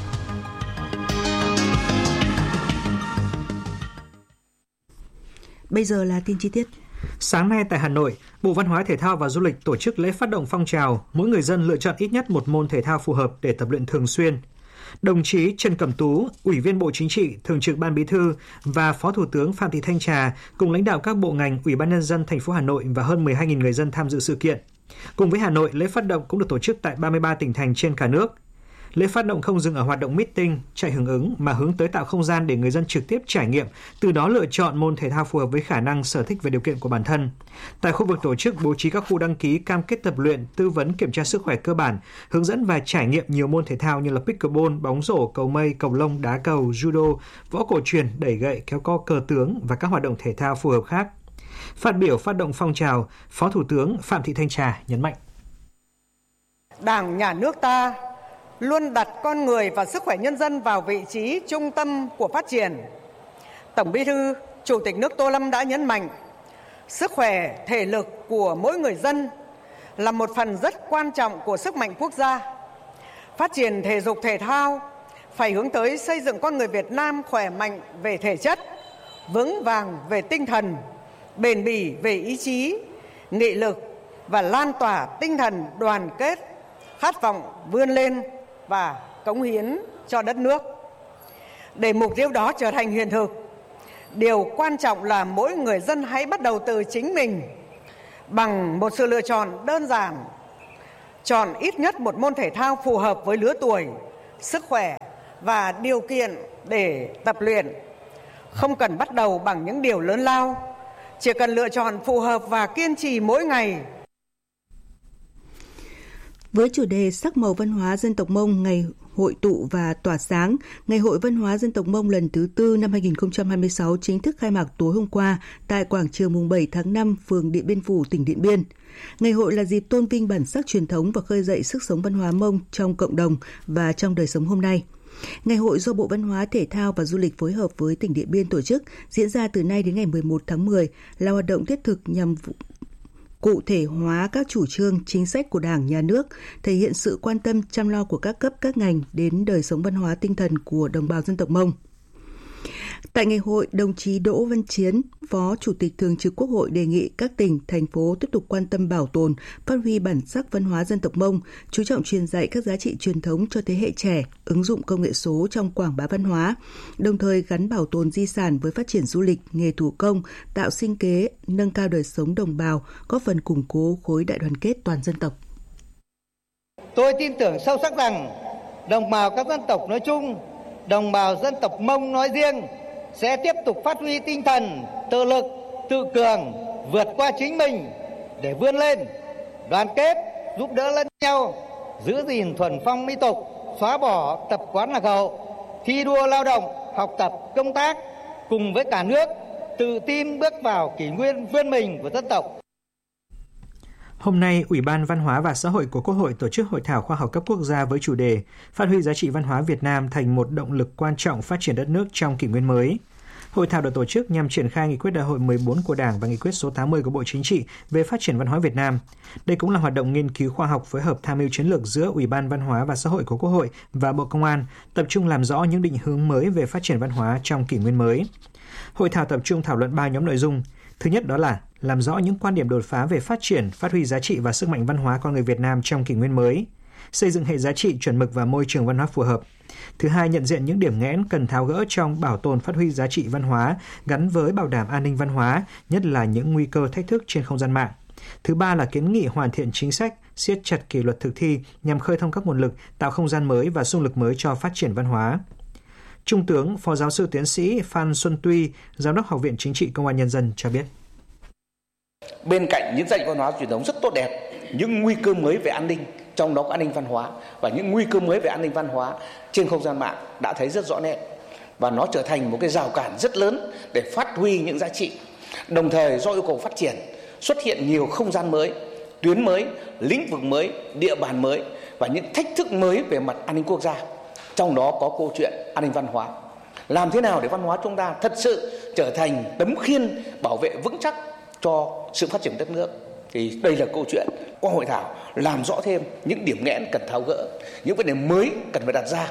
Bây giờ là tin chi tiết. Sáng nay tại Hà Nội, Bộ Văn hóa Thể thao và Du lịch tổ chức lễ phát động phong trào mỗi người dân lựa chọn ít nhất một môn thể thao phù hợp để tập luyện thường xuyên. Đồng chí Trần Cẩm Tú, Ủy viên Bộ Chính trị, Thường trực Ban Bí thư và Phó Thủ tướng Phạm Thị Thanh Trà cùng lãnh đạo các bộ ngành, Ủy ban nhân dân thành phố Hà Nội và hơn mười hai nghìn người dân tham dự sự kiện. Cùng với Hà Nội, lễ phát động cũng được tổ chức tại ba mươi ba tỉnh thành trên cả nước. Lễ phát động không dừng ở hoạt động meeting, chạy hưởng ứng mà hướng tới tạo không gian để người dân trực tiếp trải nghiệm, từ đó lựa chọn môn thể thao phù hợp với khả năng, sở thích và điều kiện của bản thân. Tại khu vực tổ chức bố trí các khu đăng ký cam kết tập luyện, tư vấn kiểm tra sức khỏe cơ bản, hướng dẫn và trải nghiệm nhiều môn thể thao như là pickleball, bóng rổ, cầu mây, cầu lông, đá cầu, judo, võ cổ truyền, đẩy gậy, kéo co, cờ tướng và các hoạt động thể thao phù hợp khác. Phát biểu phát động phong trào, Phó Thủ tướng Phạm Thị Thanh Trà nhấn mạnh: Đảng, Nhà nước ta luôn đặt con người và sức khỏe nhân dân vào vị trí trung tâm của phát triển. Tổng Bí thư, Chủ tịch nước Tô Lâm đã nhấn mạnh, sức khỏe, thể lực của mỗi người dân là một phần rất quan trọng của sức mạnh quốc gia. Phát triển thể dục thể thao phải hướng tới xây dựng con người Việt Nam khỏe mạnh về thể chất, vững vàng về tinh thần, bền bỉ về ý chí, nghị lực và lan tỏa tinh thần đoàn kết, khát vọng vươn lên và cống hiến cho đất nước. Để mục tiêu đó trở thành hiện thực, điều quan trọng là mỗi người dân hãy bắt đầu từ chính mình bằng một sự lựa chọn đơn giản. Chọn ít nhất một môn thể thao phù hợp với lứa tuổi, sức khỏe và điều kiện để tập luyện. Không cần bắt đầu bằng những điều lớn lao, chỉ cần lựa chọn phù hợp và kiên trì mỗi ngày. Với chủ đề sắc màu văn hóa dân tộc Mông, ngày hội tụ và tỏa sáng, Ngày hội văn hóa dân tộc Mông lần thứ tư năm hai không hai sáu chính thức khai mạc tối hôm qua tại quảng trường mùng bảy tháng năm, phường Điện Biên Phủ, tỉnh Điện Biên. Ngày hội là dịp tôn vinh bản sắc truyền thống và khơi dậy sức sống văn hóa Mông trong cộng đồng và trong đời sống hôm nay. Ngày hội do Bộ Văn hóa, Thể thao và Du lịch phối hợp với tỉnh Điện Biên tổ chức, diễn ra từ nay đến ngày mười một tháng mười, là hoạt động thiết thực nhằm cụ thể hóa các chủ trương, chính sách của Đảng, Nhà nước, thể hiện sự quan tâm chăm lo của các cấp, các ngành đến đời sống văn hóa tinh thần của đồng bào dân tộc Mông. Tại ngày hội, đồng chí Đỗ Văn Chiến, Phó Chủ tịch Thường trực Quốc hội đề nghị các tỉnh, thành phố tiếp tục quan tâm bảo tồn, phát huy bản sắc văn hóa dân tộc Mông, chú trọng truyền dạy các giá trị truyền thống cho thế hệ trẻ, ứng dụng công nghệ số trong quảng bá văn hóa, đồng thời gắn bảo tồn di sản với phát triển du lịch, nghề thủ công, tạo sinh kế, nâng cao đời sống đồng bào, góp phần củng cố khối đại đoàn kết toàn dân tộc. Tôi tin tưởng sâu sắc rằng đồng bào các dân tộc nói chung, đồng bào dân tộc Mông nói riêng sẽ tiếp tục phát huy tinh thần tự lực, tự cường, vượt qua chính mình để vươn lên, đoàn kết, giúp đỡ lẫn nhau, giữ gìn thuần phong mỹ tục, xóa bỏ tập quán lạc hậu, thi đua lao động, học tập, công tác, cùng với cả nước tự tin bước vào kỷ nguyên vươn mình của dân tộc. Hôm nay, Ủy ban Văn hóa và Xã hội của Quốc hội tổ chức hội thảo khoa học cấp quốc gia với chủ đề Phát huy giá trị văn hóa Việt Nam thành một động lực quan trọng phát triển đất nước trong kỷ nguyên mới. Hội thảo được tổ chức nhằm triển khai nghị quyết đại hội mười bốn của Đảng và nghị quyết số tám mươi của Bộ Chính trị về phát triển văn hóa Việt Nam. Đây cũng là hoạt động nghiên cứu khoa học phối hợp tham mưu chiến lược giữa Ủy ban Văn hóa và Xã hội của Quốc hội và Bộ Công an, tập trung làm rõ những định hướng mới về phát triển văn hóa trong kỷ nguyên mới. Hội thảo tập trung thảo luận ba nhóm nội dung. Thứ nhất đó là làm rõ những quan điểm đột phá về phát triển, phát huy giá trị và sức mạnh văn hóa con người Việt Nam trong kỷ nguyên mới. xây dựng hệ giá trị chuẩn mực và môi trường văn hóa phù hợp. Thứ hai, nhận diện những điểm nghẽn cần tháo gỡ trong bảo tồn phát huy giá trị văn hóa gắn với bảo đảm an ninh văn hóa, nhất là những nguy cơ thách thức trên không gian mạng. Thứ ba là kiến nghị hoàn thiện chính sách, siết chặt kỷ luật thực thi nhằm khơi thông các nguồn lực, tạo không gian mới và xung lực mới cho phát triển văn hóa. Trung tướng, Phó Giáo sư Tiến sĩ Phan Xuân Tuy, Giám đốc Học viện Chính trị Công an Nhân dân cho biết. Bên cạnh những giá trị văn hóa truyền thống rất tốt đẹp, những nguy cơ mới về an ninh, trong đó có an ninh văn hóa, và những nguy cơ mới về an ninh văn hóa trên không gian mạng đã thấy rất rõ nét, và nó trở thành một cái rào cản rất lớn để phát huy những giá trị. Đồng thời do yêu cầu phát triển, xuất hiện nhiều không gian mới, tuyến mới, lĩnh vực mới, địa bàn mới và những thách thức mới về mặt an ninh quốc gia. Trong đó có câu chuyện an ninh văn hóa. Làm thế nào để văn hóa chúng ta thật sự trở thành tấm khiên bảo vệ vững chắc cho sự phát triển đất nước. Thì đây là câu chuyện qua hội thảo làm rõ thêm những điểm nghẽn cần tháo gỡ, những vấn đề mới cần phải đặt ra.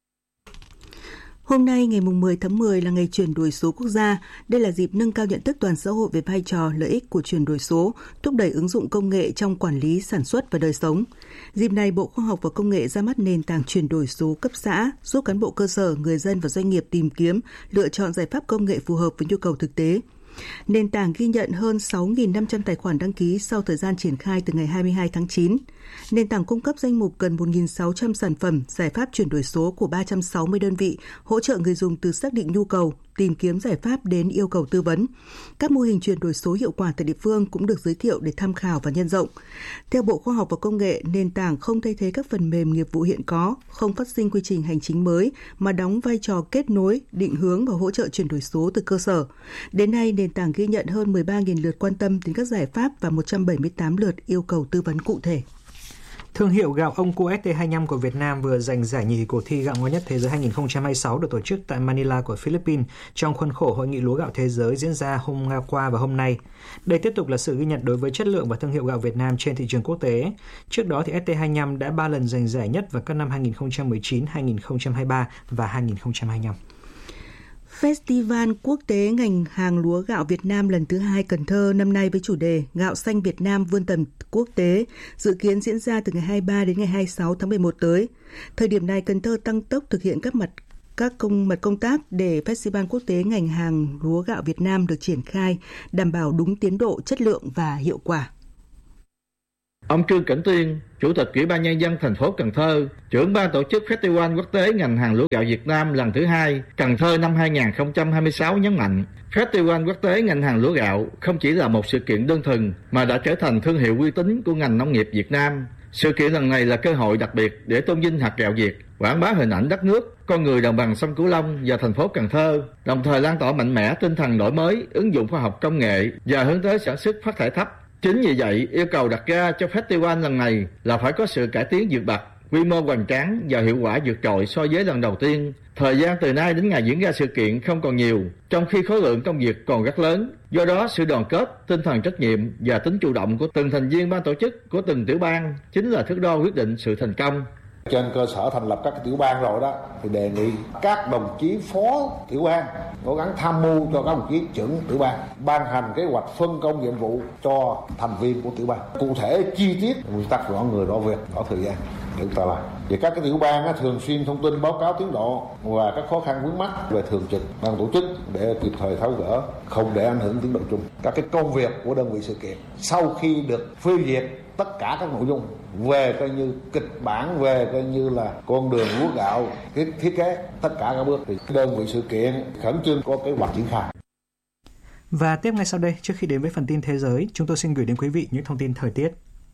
Hôm nay ngày mười tháng mười là ngày chuyển đổi số quốc gia. Đây là dịp nâng cao nhận thức toàn xã hội về vai trò, lợi ích của chuyển đổi số, thúc đẩy ứng dụng công nghệ trong quản lý, sản xuất và đời sống. Dịp này, Bộ Khoa học và Công nghệ ra mắt nền tảng chuyển đổi số cấp xã, giúp cán bộ cơ sở, người dân và doanh nghiệp tìm kiếm, lựa chọn giải pháp công nghệ phù hợp với nhu cầu thực tế. Nền tảng ghi nhận hơn sáu nghìn năm trăm tài khoản đăng ký sau thời gian triển khai từ ngày hai mươi hai tháng chín. Nền tảng cung cấp danh mục gần một nghìn sáu trăm sản phẩm, giải pháp chuyển đổi số của ba trăm sáu mươi đơn vị, hỗ trợ người dùng từ xác định nhu cầu, tìm kiếm giải pháp đến yêu cầu tư vấn. Các mô hình chuyển đổi số hiệu quả tại địa phương cũng được giới thiệu để tham khảo và nhân rộng. Theo Bộ Khoa học và Công nghệ, nền tảng không thay thế các phần mềm nghiệp vụ hiện có, không phát sinh quy trình hành chính mới, mà đóng vai trò kết nối, định hướng và hỗ trợ chuyển đổi số từ cơ sở. Đến nay, nền tảng ghi nhận hơn mười ba nghìn lượt quan tâm đến các giải pháp và một trăm bảy mươi tám lượt yêu cầu tư vấn cụ thể. Thương hiệu gạo ông Cu S T hai mươi lăm của Việt Nam vừa giành giải nhì cuộc thi gạo ngon nhất thế giới hai không hai sáu được tổ chức tại Manila của Philippines trong khuôn khổ Hội nghị lúa gạo thế giới diễn ra hôm qua và hôm nay. Đây tiếp tục là sự ghi nhận đối với chất lượng và thương hiệu gạo Việt Nam trên thị trường quốc tế. Trước đó thì S T hai mươi lăm đã ba lần giành giải nhất vào các năm hai không một chín, hai không hai ba và hai không hai lăm. Festival Quốc tế ngành hàng lúa gạo Việt Nam lần thứ hai Cần Thơ năm nay với chủ đề Gạo xanh Việt Nam vươn tầm quốc tế dự kiến diễn ra từ ngày hai mươi ba đến ngày hai mươi sáu tháng mười một tới. Thời điểm này, Cần Thơ tăng tốc thực hiện các mặt các công mặt công tác để Festival Quốc tế ngành hàng lúa gạo Việt Nam được triển khai, đảm bảo đúng tiến độ, chất lượng và hiệu quả. Ông Trương Cảnh Tuyên, Chủ tịch Ủy ban Nhân dân thành phố Cần Thơ, trưởng ban tổ chức Festival Quốc tế ngành hàng lúa gạo Việt Nam lần thứ hai Cần Thơ năm hai không hai sáu nhấn mạnh, Festival Quốc tế ngành hàng lúa gạo không chỉ là một sự kiện đơn thuần mà đã trở thành thương hiệu uy tín của ngành nông nghiệp Việt Nam. Sự kiện lần này là cơ hội đặc biệt để tôn vinh hạt gạo Việt, quảng bá hình ảnh đất nước, con người đồng bằng sông Cửu Long và thành phố Cần Thơ, đồng thời lan tỏa mạnh mẽ tinh thần đổi mới, ứng dụng khoa học công nghệ và hướng tới sản xuất phát thải thấp. Chính vì vậy, yêu cầu đặt ra cho festival lần này là phải có sự cải tiến vượt bậc, quy mô hoành tráng và hiệu quả vượt trội so với lần đầu tiên. Thời gian từ nay đến ngày diễn ra sự kiện không còn nhiều, trong khi khối lượng công việc còn rất lớn. Do đó, sự đoàn kết, tinh thần trách nhiệm và tính chủ động của từng thành viên ban tổ chức, của từng tiểu bang chính là thước đo quyết định sự thành công. Trên cơ sở thành lập các tiểu bang rồi đó, thì đề nghị các đồng chí phó tiểu bang cố gắng tham mưu cho các đồng chí trưởng tiểu bang ban hành kế hoạch phân công nhiệm vụ cho thành viên của tiểu bang, cụ thể chi tiết, nguyên tắc rõ người rõ việc, rõ thời gian để chúng ta làm. Về các cái tiểu bang á, thường xuyên thông tin báo cáo tiến độ và các khó khăn vướng mắc về thường trực ban tổ chức để kịp thời tháo gỡ, không để ảnh hưởng tiến độ chung. Các cái công việc của đơn vị sự kiện sau khi được phê duyệt tất cả các nội dung về coi như kịch bản, về coi như là con đường lúa gạo, cái thiết kế tất cả các bước thì đơn vị sự kiện khẩn trương có kế hoạch triển khai. Và tiếp ngay sau đây, trước khi đến với phần tin thế giới, chúng tôi xin gửi đến quý vị những thông tin thời tiết.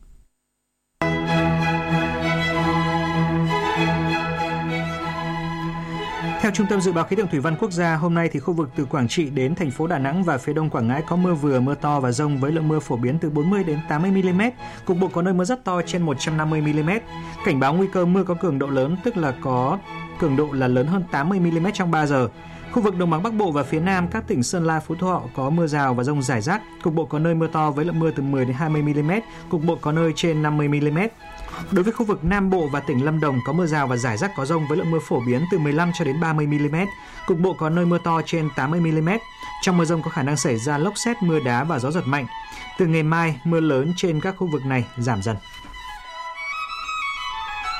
Theo Trung tâm Dự báo Khí tượng Thủy văn Quốc gia, hôm nay thì khu vực từ Quảng Trị đến thành phố Đà Nẵng và phía đông Quảng Ngãi có mưa vừa, mưa to và dông với lượng mưa phổ biến từ bốn mươi đến tám mươi mi-li-mét, cục bộ có nơi mưa rất to trên một trăm năm mươi mi-li-mét. Cảnh báo nguy cơ mưa có cường độ lớn, tức là có cường độ là lớn hơn tám mươi mi-li-mét trong ba giờ. Khu vực Đồng bằng Bắc Bộ và phía Nam, các tỉnh Sơn La, Phú Thọ có mưa rào và dông rải rác, cục bộ có nơi mưa to với lượng mưa từ mười đến hai mươi mi-li-mét, cục bộ có nơi trên năm mươi mi-li-mét. Đối với khu vực Nam Bộ và tỉnh Lâm Đồng có mưa rào và rải rác có dông với lượng mưa phổ biến từ mười lăm cho đến ba mươi mi-li-mét, cục bộ có nơi mưa to trên tám mươi mi-li-mét. Trong mưa dông có khả năng xảy ra lốc sét, mưa đá và gió giật mạnh. Từ ngày mai, mưa lớn trên các khu vực này giảm dần.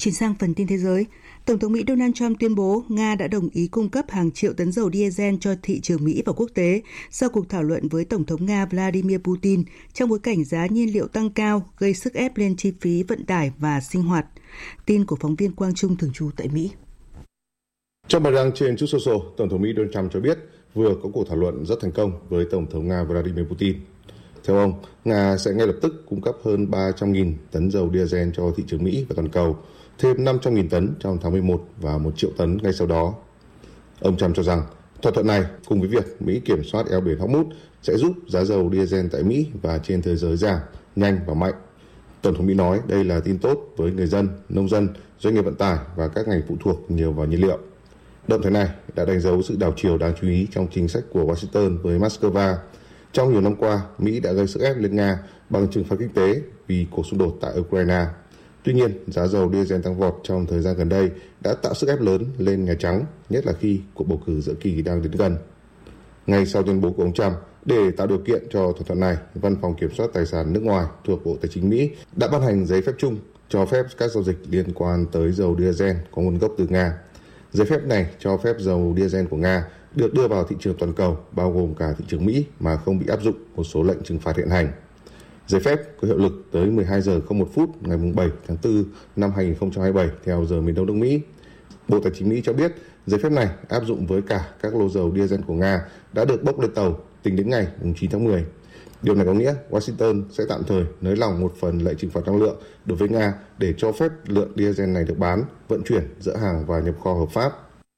Chuyển sang phần tin thế giới, Tổng thống Mỹ Donald Trump tuyên bố Nga đã đồng ý cung cấp hàng triệu tấn dầu diesel cho thị trường Mỹ và quốc tế sau cuộc thảo luận với Tổng thống Nga Vladimir Putin trong bối cảnh giá nhiên liệu tăng cao gây sức ép lên chi phí vận tải và sinh hoạt. Tin của phóng viên Quang Trung thường trú tại Mỹ. Trong bài đăng trên Truth Social, Tổng thống Mỹ Donald Trump cho biết vừa có cuộc thảo luận rất thành công với Tổng thống Nga Vladimir Putin. Theo ông, Nga sẽ ngay lập tức cung cấp hơn ba trăm nghìn tấn dầu diesel cho thị trường Mỹ và toàn cầu, thêm năm trăm nghìn tấn trong tháng mười một và một triệu tấn ngay sau đó. Ông Trump cho rằng thỏa thuận này cùng với việc Mỹ kiểm soát eo biển Hormuz sẽ giúp giá dầu diesel tại Mỹ và trên thế giới giảm nhanh và mạnh. Tổng thống Mỹ nói đây là tin tốt với người dân, nông dân, doanh nghiệp vận tải và các ngành phụ thuộc nhiều vào nhiên liệu. Động thái này đã đánh dấu sự đảo chiều đáng chú ý trong chính sách của Washington với Moscow. Trong nhiều năm qua, Mỹ đã gây sức ép lên Nga bằng trừng phạt kinh tế vì cuộc xung đột tại Ukraine. Tuy nhiên, giá dầu diesel tăng vọt trong thời gian gần đây đã tạo sức ép lớn lên Nhà Trắng, nhất là khi cuộc bầu cử giữa kỳ đang đến gần. Ngay sau tuyên bố của ông Trump, để tạo điều kiện cho thỏa thuận này, Văn phòng Kiểm soát Tài sản nước ngoài thuộc Bộ Tài chính Mỹ đã ban hành giấy phép chung cho phép các giao dịch liên quan tới dầu diesel có nguồn gốc từ Nga. Giấy phép này cho phép dầu diesel của Nga được đưa vào thị trường toàn cầu, bao gồm cả thị trường Mỹ mà không bị áp dụng một số lệnh trừng phạt hiện hành. Giấy phép có hiệu lực tới mười hai giờ không một phút ngày bảy tháng tư năm hai nghìn không trăm hai mươi bảy theo giờ miền Đông nước Mỹ. Bộ Tài chính Mỹ cho biết giấy phép này áp dụng với cả các lô dầu diesel của Nga đã được bốc lên tàu tính đến ngày chín tháng mười. Điều này có nghĩa Washington sẽ tạm thời nới lỏng một phần lệnh trừng phạt năng lượng đối với Nga để cho phép lượng diesel này được bán, vận chuyển, dỡ hàng và nhập kho hợp pháp.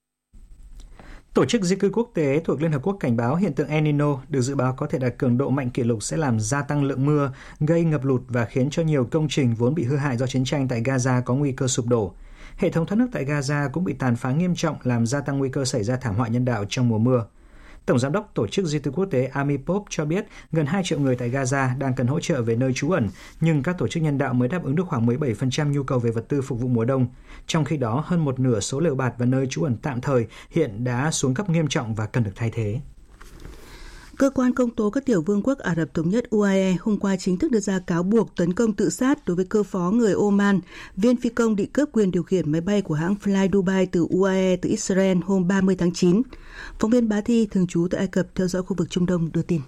Tổ chức Di cư Quốc tế thuộc Liên Hợp Quốc cảnh báo hiện tượng El Nino được dự báo có thể đạt cường độ mạnh kỷ lục sẽ làm gia tăng lượng mưa, gây ngập lụt và khiến cho nhiều công trình vốn bị hư hại do chiến tranh tại Gaza có nguy cơ sụp đổ. Hệ thống thoát nước tại Gaza cũng bị tàn phá nghiêm trọng, làm gia tăng nguy cơ xảy ra thảm họa nhân đạo trong mùa mưa. Tổng giám đốc Tổ chức Di cư Quốc tế Amy Pope cho biết gần hai triệu người tại Gaza đang cần hỗ trợ về nơi trú ẩn, nhưng các tổ chức nhân đạo mới đáp ứng được khoảng mười bảy phần trăm nhu cầu về vật tư phục vụ mùa đông. Trong khi đó, hơn một nửa số lều bạt và nơi trú ẩn tạm thời hiện đã xuống cấp nghiêm trọng và cần được thay thế. Cơ quan công tố các tiểu vương quốc Ả Rập Thống nhất U A E hôm qua chính thức đưa ra cáo buộc tấn công tự sát đối với cơ phó người Oman, viên phi công bị cướp quyền điều khiển máy bay của hãng Fly Dubai từ U A E từ Israel hôm ba mươi tháng chín. Phóng viên Bá Thi thường trú tại Ai Cập theo dõi khu vực Trung Đông đưa tin.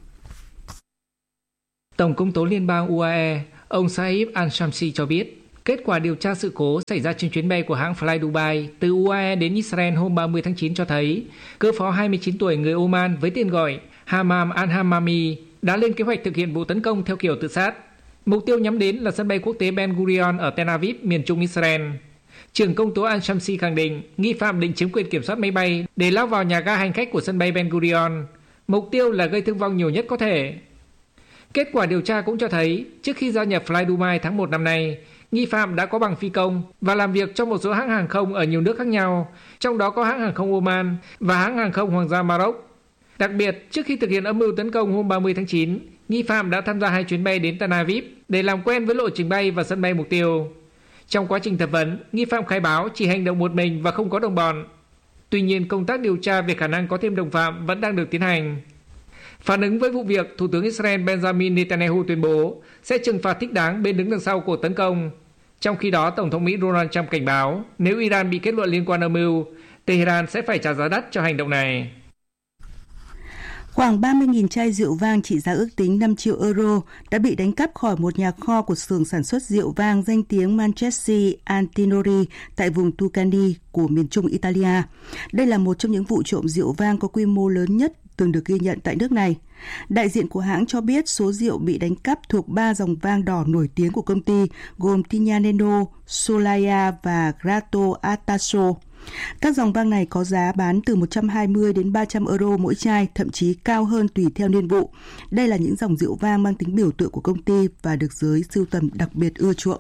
Tổng công tố liên bang U A E, ông Saif al-Shamsi cho biết, kết quả điều tra sự cố xảy ra trên chuyến bay của hãng Fly Dubai từ U A E đến Israel hôm ba mươi tháng chín cho thấy cơ phó hai mươi chín tuổi người Oman với tên gọi Hammam al-Hammami đã lên kế hoạch thực hiện vụ tấn công theo kiểu tự sát. Mục tiêu nhắm đến là sân bay quốc tế Ben Gurion ở Tel Aviv, miền trung Israel. Trưởng công tố al-Shamsi khẳng định nghi phạm định chiếm quyền kiểm soát máy bay để lao vào nhà ga hành khách của sân bay Ben Gurion. Mục tiêu là gây thương vong nhiều nhất có thể. Kết quả điều tra cũng cho thấy trước khi gia nhập Fly Dubai tháng một năm nay, nghi phạm đã có bằng phi công và làm việc trong một số hãng hàng không ở nhiều nước khác nhau, trong đó có hãng hàng không Oman và hãng hàng không Hoàng gia Maroc. Đặc biệt, trước khi thực hiện âm mưu tấn công hôm ba mươi tháng chín, nghi phạm đã tham gia hai chuyến bay đến Tel Aviv để làm quen với lộ trình bay và sân bay mục tiêu. Trong quá trình thẩm vấn, nghi phạm khai báo chỉ hành động một mình và không có đồng bọn. Tuy nhiên, công tác điều tra về khả năng có thêm đồng phạm vẫn đang được tiến hành. Phản ứng với vụ việc, Thủ tướng Israel Benjamin Netanyahu tuyên bố sẽ trừng phạt thích đáng bên đứng đằng sau cuộc tấn công. Trong khi đó, Tổng thống Mỹ Donald Trump cảnh báo nếu Iran bị kết luận liên quan âm mưu, Tehran sẽ phải trả giá đắt cho hành động này. Khoảng ba mươi nghìn chai rượu vang trị giá ước tính năm triệu euro đã bị đánh cắp khỏi một nhà kho của xưởng sản xuất rượu vang danh tiếng Manchesi Antinori tại vùng Tuscany của miền trung Italia. Đây là một trong những vụ trộm rượu vang có quy mô lớn nhất từng được ghi nhận tại nước này. Đại diện của hãng cho biết số rượu bị đánh cắp thuộc ba dòng vang đỏ nổi tiếng của công ty gồm Tignanello, Solaya và Grotto Attaso. Các dòng vang này có giá bán từ một trăm hai mươi đến ba trăm euro mỗi chai, thậm chí cao hơn tùy theo niên vụ. Đây là những dòng rượu vang mang tính biểu tượng của công ty và được giới sưu tầm đặc biệt ưa chuộng.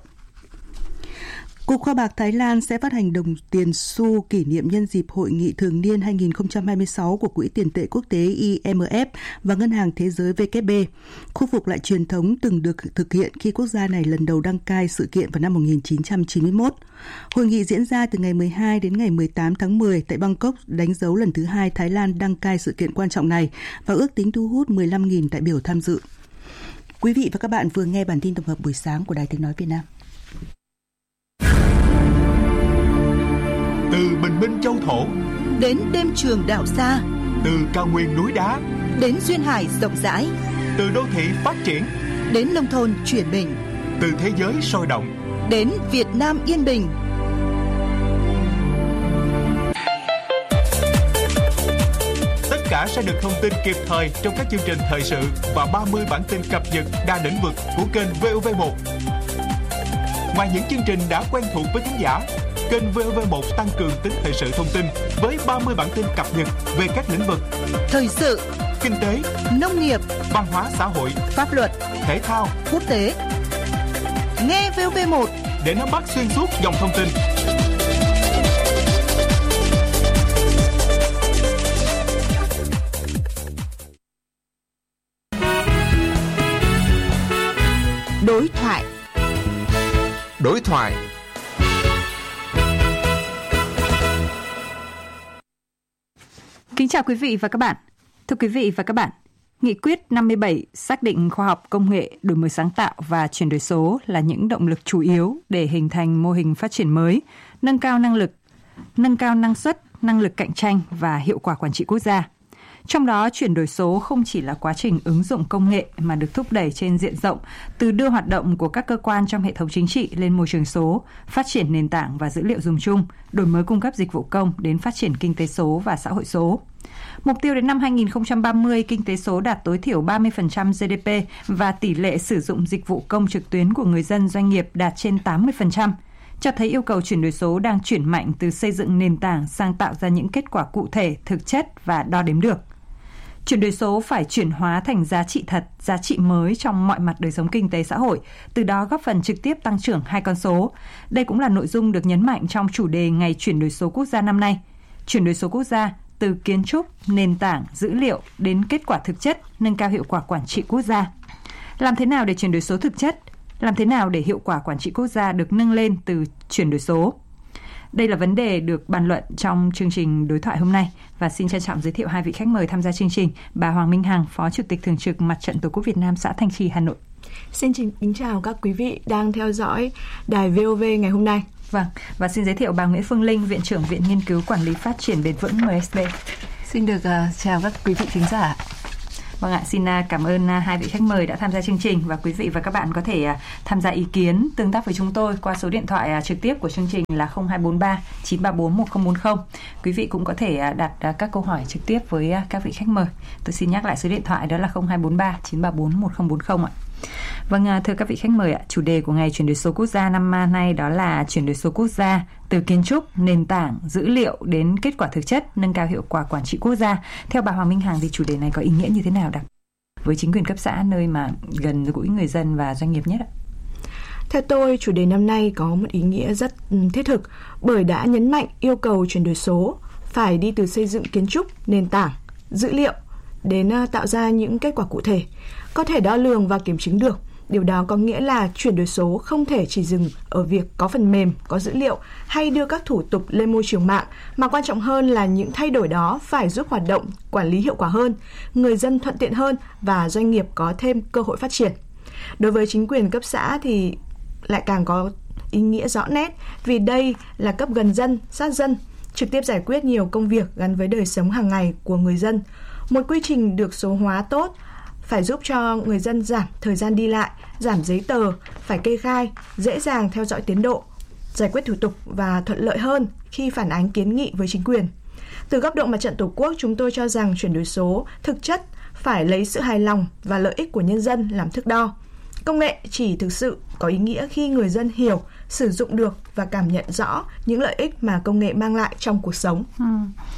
Cục Kho bạc Thái Lan sẽ phát hành đồng tiền xu kỷ niệm nhân dịp Hội nghị thường niên hai không hai sáu của Quỹ tiền tệ quốc tế I M F và Ngân hàng Thế giới W B. Khôi phục lại truyền thống từng được thực hiện khi quốc gia này lần đầu đăng cai sự kiện vào năm một nghìn chín trăm chín mươi mốt. Hội nghị diễn ra từ ngày mười hai đến ngày mười tám tháng mười tại Bangkok, đánh dấu lần thứ hai Thái Lan đăng cai sự kiện quan trọng này và ước tính thu hút mười lăm nghìn đại biểu tham dự. Quý vị và các bạn vừa nghe bản tin tổng hợp buổi sáng của Đài Tiếng nói Việt Nam. bình minh châu thổ, đến đêm trường đảo xa, từ cao nguyên núi đá đến duyên hải rộng rãi, từ đô thị phát triển đến nông thôn chuyển mình, từ thế giới sôi động đến Việt Nam yên bình. Tất cả sẽ được thông tin kịp thời trong các chương trình thời sự và ba mươi bản tin cập nhật đa lĩnh vực của kênh vê o vê một. Ngoài những chương trình đã quen thuộc với khán giả, kênh vê o vê một tăng cường tính thời sự thông tin với ba mươi bản tin cập nhật về các lĩnh vực thời sự, kinh tế, nông nghiệp, văn hóa xã hội, pháp luật, thể thao, quốc tế. Nghe vê o vê một để nắm bắt xuyên suốt dòng thông tin. Đối thoại. Đối thoại. Kính chào quý vị và các bạn. Thưa quý vị và các bạn, Nghị quyết năm mươi bảy xác định khoa học công nghệ, đổi mới sáng tạo và chuyển đổi số là những động lực chủ yếu để hình thành mô hình phát triển mới, nâng cao năng lực, nâng cao năng suất, năng lực cạnh tranh và hiệu quả quản trị quốc gia. Trong đó, chuyển đổi số không chỉ là quá trình ứng dụng công nghệ mà được thúc đẩy trên diện rộng, từ đưa hoạt động của các cơ quan trong hệ thống chính trị lên môi trường số, phát triển nền tảng và dữ liệu dùng chung, đổi mới cung cấp dịch vụ công đến phát triển kinh tế số và xã hội số. Mục tiêu đến năm hai không ba mươi, kinh tế số đạt tối thiểu ba mươi phần trăm giê đê pê và tỷ lệ sử dụng dịch vụ công trực tuyến của người dân doanh nghiệp đạt trên tám mươi phần trăm. Cho thấy yêu cầu chuyển đổi số đang chuyển mạnh từ xây dựng nền tảng sang tạo ra những kết quả cụ thể, thực chất và đo đếm được. Chuyển đổi số phải chuyển hóa thành giá trị thật, giá trị mới trong mọi mặt đời sống kinh tế xã hội, từ đó góp phần trực tiếp tăng trưởng hai con số. Đây cũng là nội dung được nhấn mạnh trong chủ đề Ngày chuyển đổi số quốc gia năm nay. Chuyển đổi số quốc gia từ kiến trúc, nền tảng, dữ liệu đến kết quả thực chất, nâng cao hiệu quả quản trị quốc gia. Làm thế nào để chuyển đổi số thực chất? Làm thế nào để hiệu quả quản trị quốc gia được nâng lên từ chuyển đổi số? Đây là vấn đề được bàn luận trong chương trình đối thoại hôm nay và xin trân trọng giới thiệu hai vị khách mời tham gia chương trình. Bà Hoàng Minh Hằng, Phó Chủ tịch Thường trực Mặt trận Tổ quốc Việt Nam xã Thanh Trì, Hà Nội. Xin kính chào các quý vị đang theo dõi đài vê o vê ngày hôm nay. Vâng, và xin giới thiệu bà Nguyễn Phương Linh, Viện trưởng Viện Nghiên cứu Quản lý Phát triển Bền vững em ét bê. Xin được uh, chào các quý vị thính giả. Vâng ạ, xin cảm ơn hai vị khách mời đã tham gia chương trình và quý vị và các bạn có thể tham gia ý kiến, tương tác với chúng tôi qua số điện thoại trực tiếp của chương trình là không hai bốn ba chín ba bốn một không bốn không. Quý vị cũng có thể đặt các câu hỏi trực tiếp với các vị khách mời. Tôi xin nhắc lại số điện thoại đó là không hai bốn ba chín ba bốn một không bốn không ạ. Vâng, thưa các vị khách mời ạ, chủ đề của Ngày chuyển đổi số quốc gia năm nay đó là chuyển đổi số quốc gia từ kiến trúc, nền tảng, dữ liệu đến kết quả thực chất, nâng cao hiệu quả quản trị quốc gia. Theo bà Hoàng Minh Hằng thì chủ đề này có ý nghĩa như thế nào đặc với chính quyền cấp xã, nơi mà gần gũi người dân và doanh nghiệp nhất ạ? Theo tôi, chủ đề năm nay có một ý nghĩa rất thiết thực bởi đã nhấn mạnh yêu cầu chuyển đổi số phải đi từ xây dựng kiến trúc, nền tảng, dữ liệu đến tạo ra những kết quả cụ thể, có thể đo lường và kiểm chứng được. Điều đó có nghĩa là chuyển đổi số không thể chỉ dừng ở việc có phần mềm, có dữ liệu hay đưa các thủ tục lên môi trường mạng, mà quan trọng hơn là những thay đổi đó phải giúp hoạt động quản lý hiệu quả hơn, người dân thuận tiện hơn và doanh nghiệp có thêm cơ hội phát triển. Đối với chính quyền cấp xã thì lại càng có ý nghĩa rõ nét vì đây là cấp gần dân, sát dân, trực tiếp giải quyết nhiều công việc gắn với đời sống hàng ngày của người dân. Một quy trình được số hóa tốt phải giúp cho người dân giảm thời gian đi lại, giảm giấy tờ, phải kê khai, dễ dàng theo dõi tiến độ, giải quyết thủ tục và thuận lợi hơn khi phản ánh kiến nghị với chính quyền. Từ góc độ Mặt trận Tổ quốc, chúng tôi cho rằng chuyển đổi số thực chất phải lấy sự hài lòng và lợi ích của nhân dân làm thước đo. Công nghệ chỉ thực sự có ý nghĩa khi người dân hiểu, sử dụng được và cảm nhận rõ những lợi ích mà công nghệ mang lại trong cuộc sống. Ừ.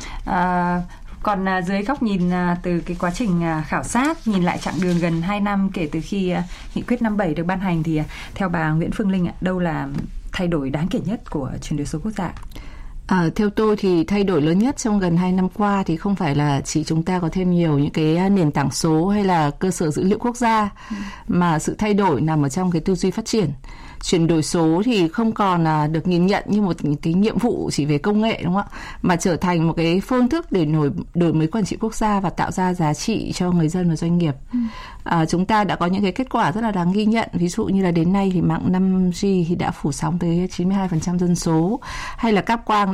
À... Còn dưới góc nhìn từ cái quá trình khảo sát, nhìn lại chặng đường gần hai năm kể từ khi Nghị quyết năm mươi bảy được ban hành thì theo bà Nguyễn Phương Linh, đâu là thay đổi đáng kể nhất của chuyển đổi số quốc gia? À, theo tôi thì thay đổi lớn nhất trong gần hai năm qua thì không phải là chỉ chúng ta có thêm nhiều những cái nền tảng số hay là cơ sở dữ liệu quốc gia, ừ. mà sự thay đổi nằm ở trong cái tư duy phát triển. Chuyển đổi số thì không còn là được nhìn nhận như một cái nhiệm vụ chỉ về công nghệ, đúng không ạ? Mà trở thành một cái phương thức để nổi, đổi mới quản trị quốc gia và tạo ra giá trị cho người dân và doanh nghiệp. Ừ. À, chúng ta đã có những cái kết quả rất là đáng ghi nhận. Ví dụ như là đến nay thì mạng năm G thì đã phủ sóng tới chín mươi hai phần trăm dân số, hay là cáp quang đã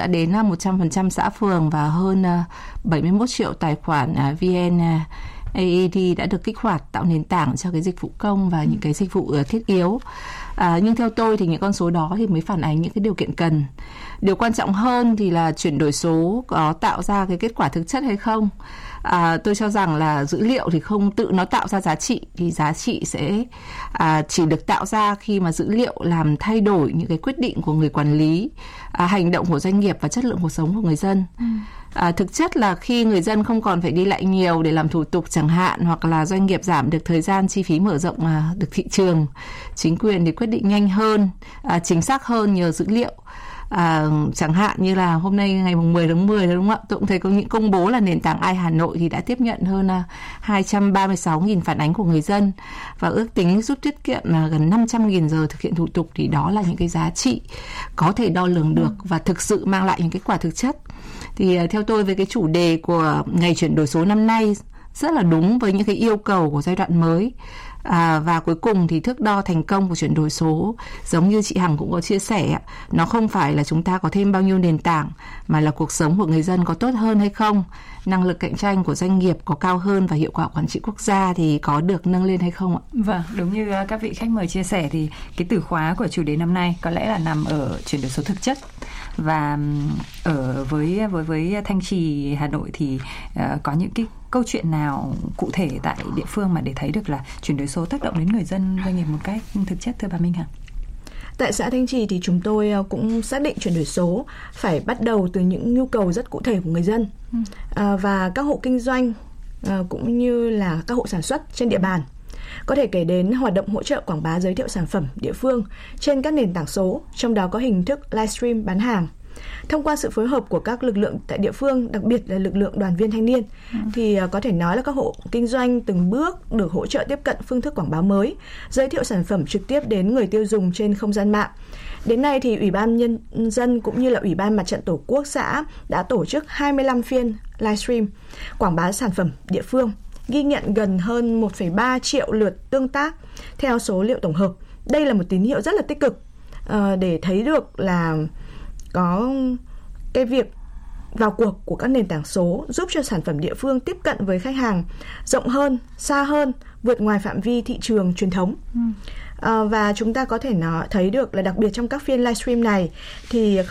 đã đến một trăm phần trăm xã phường và hơn bảy mươi mốt triệu tài khoản vê en a e đê đã được kích hoạt, tạo nền tảng cho cái dịch vụ công và những cái dịch vụ thiết yếu. À, nhưng theo tôi thì những con số đó thì mới phản ánh những cái điều kiện cần. Điều quan trọng hơn thì là chuyển đổi số có tạo ra cái kết quả thực chất hay không. À, tôi cho rằng là dữ liệu thì không tự nó tạo ra giá trị, thì giá trị sẽ à, chỉ được tạo ra khi mà dữ liệu làm thay đổi những cái quyết định của người quản lý, à, hành động của doanh nghiệp và chất lượng cuộc sống của người dân. Ừ. À, thực chất là khi người dân không còn phải đi lại nhiều để làm thủ tục chẳng hạn, hoặc là doanh nghiệp giảm được thời gian chi phí mở rộng à, được thị trường, chính quyền thì quyết định nhanh hơn, à, chính xác hơn nhờ dữ liệu. À, chẳng hạn như là hôm nay ngày mười tháng mười đúng không ạ? Tôi cũng thấy có những công bố là nền tảng i Hà Nội thì đã tiếp nhận hơn hai trăm ba mươi sáu nghìn phản ánh của người dân và ước tính giúp tiết kiệm là gần năm trăm nghìn giờ thực hiện thủ tục, thì đó là những cái giá trị có thể đo lường được và thực sự mang lại những kết quả thực chất. Thì theo tôi, với cái chủ đề của ngày chuyển đổi số năm nay rất là đúng với những cái yêu cầu của giai đoạn mới. À, và cuối cùng thì thước đo thành công của chuyển đổi số, giống như chị Hằng cũng có chia sẻ, nó không phải là chúng ta có thêm bao nhiêu nền tảng, mà là cuộc sống của người dân có tốt hơn hay không, năng lực cạnh tranh của doanh nghiệp có cao hơn và hiệu quả quản trị quốc gia thì có được nâng lên hay không ạ? Vâng, đúng như các vị khách mời chia sẻ thì cái từ khóa của chủ đề năm nay có lẽ là nằm ở chuyển đổi số thực chất. Và ở với với với Thanh Trì Hà Nội thì uh, có những cái câu chuyện nào cụ thể tại địa phương mà để thấy được là chuyển đổi số tác động đến người dân, doanh nghiệp một cách thực chất, thưa bà Minh Hằng? Tại xã Thanh Trì thì chúng tôi cũng xác định chuyển đổi số phải bắt đầu từ những nhu cầu rất cụ thể của người dân. Ừ. À, và các hộ kinh doanh à, cũng như là các hộ sản xuất trên địa bàn. Có thể kể đến hoạt động hỗ trợ quảng bá giới thiệu sản phẩm địa phương trên các nền tảng số, trong đó có hình thức livestream bán hàng. Thông qua sự phối hợp của các lực lượng tại địa phương, đặc biệt là lực lượng đoàn viên thanh niên, ừ. thì có thể nói là các hộ kinh doanh từng bước được hỗ trợ tiếp cận phương thức quảng bá mới, giới thiệu sản phẩm trực tiếp đến người tiêu dùng trên không gian mạng. Đến nay thì Ủy ban Nhân dân cũng như là Ủy ban Mặt trận Tổ quốc xã đã tổ chức hai mươi lăm phiên livestream quảng bá sản phẩm địa phương, ghi nhận gần hơn một phẩy ba triệu lượt tương tác theo số liệu tổng hợp. Đây là một tín hiệu rất là tích cực uh, để thấy được là có cái việc vào cuộc của các nền tảng số giúp cho sản phẩm địa phương tiếp cận với khách hàng rộng hơn, xa hơn, vượt ngoài phạm vi thị trường truyền thống. Ừ. À, và chúng ta có thể nói thấy được là đặc biệt trong các phiên livestream này thì không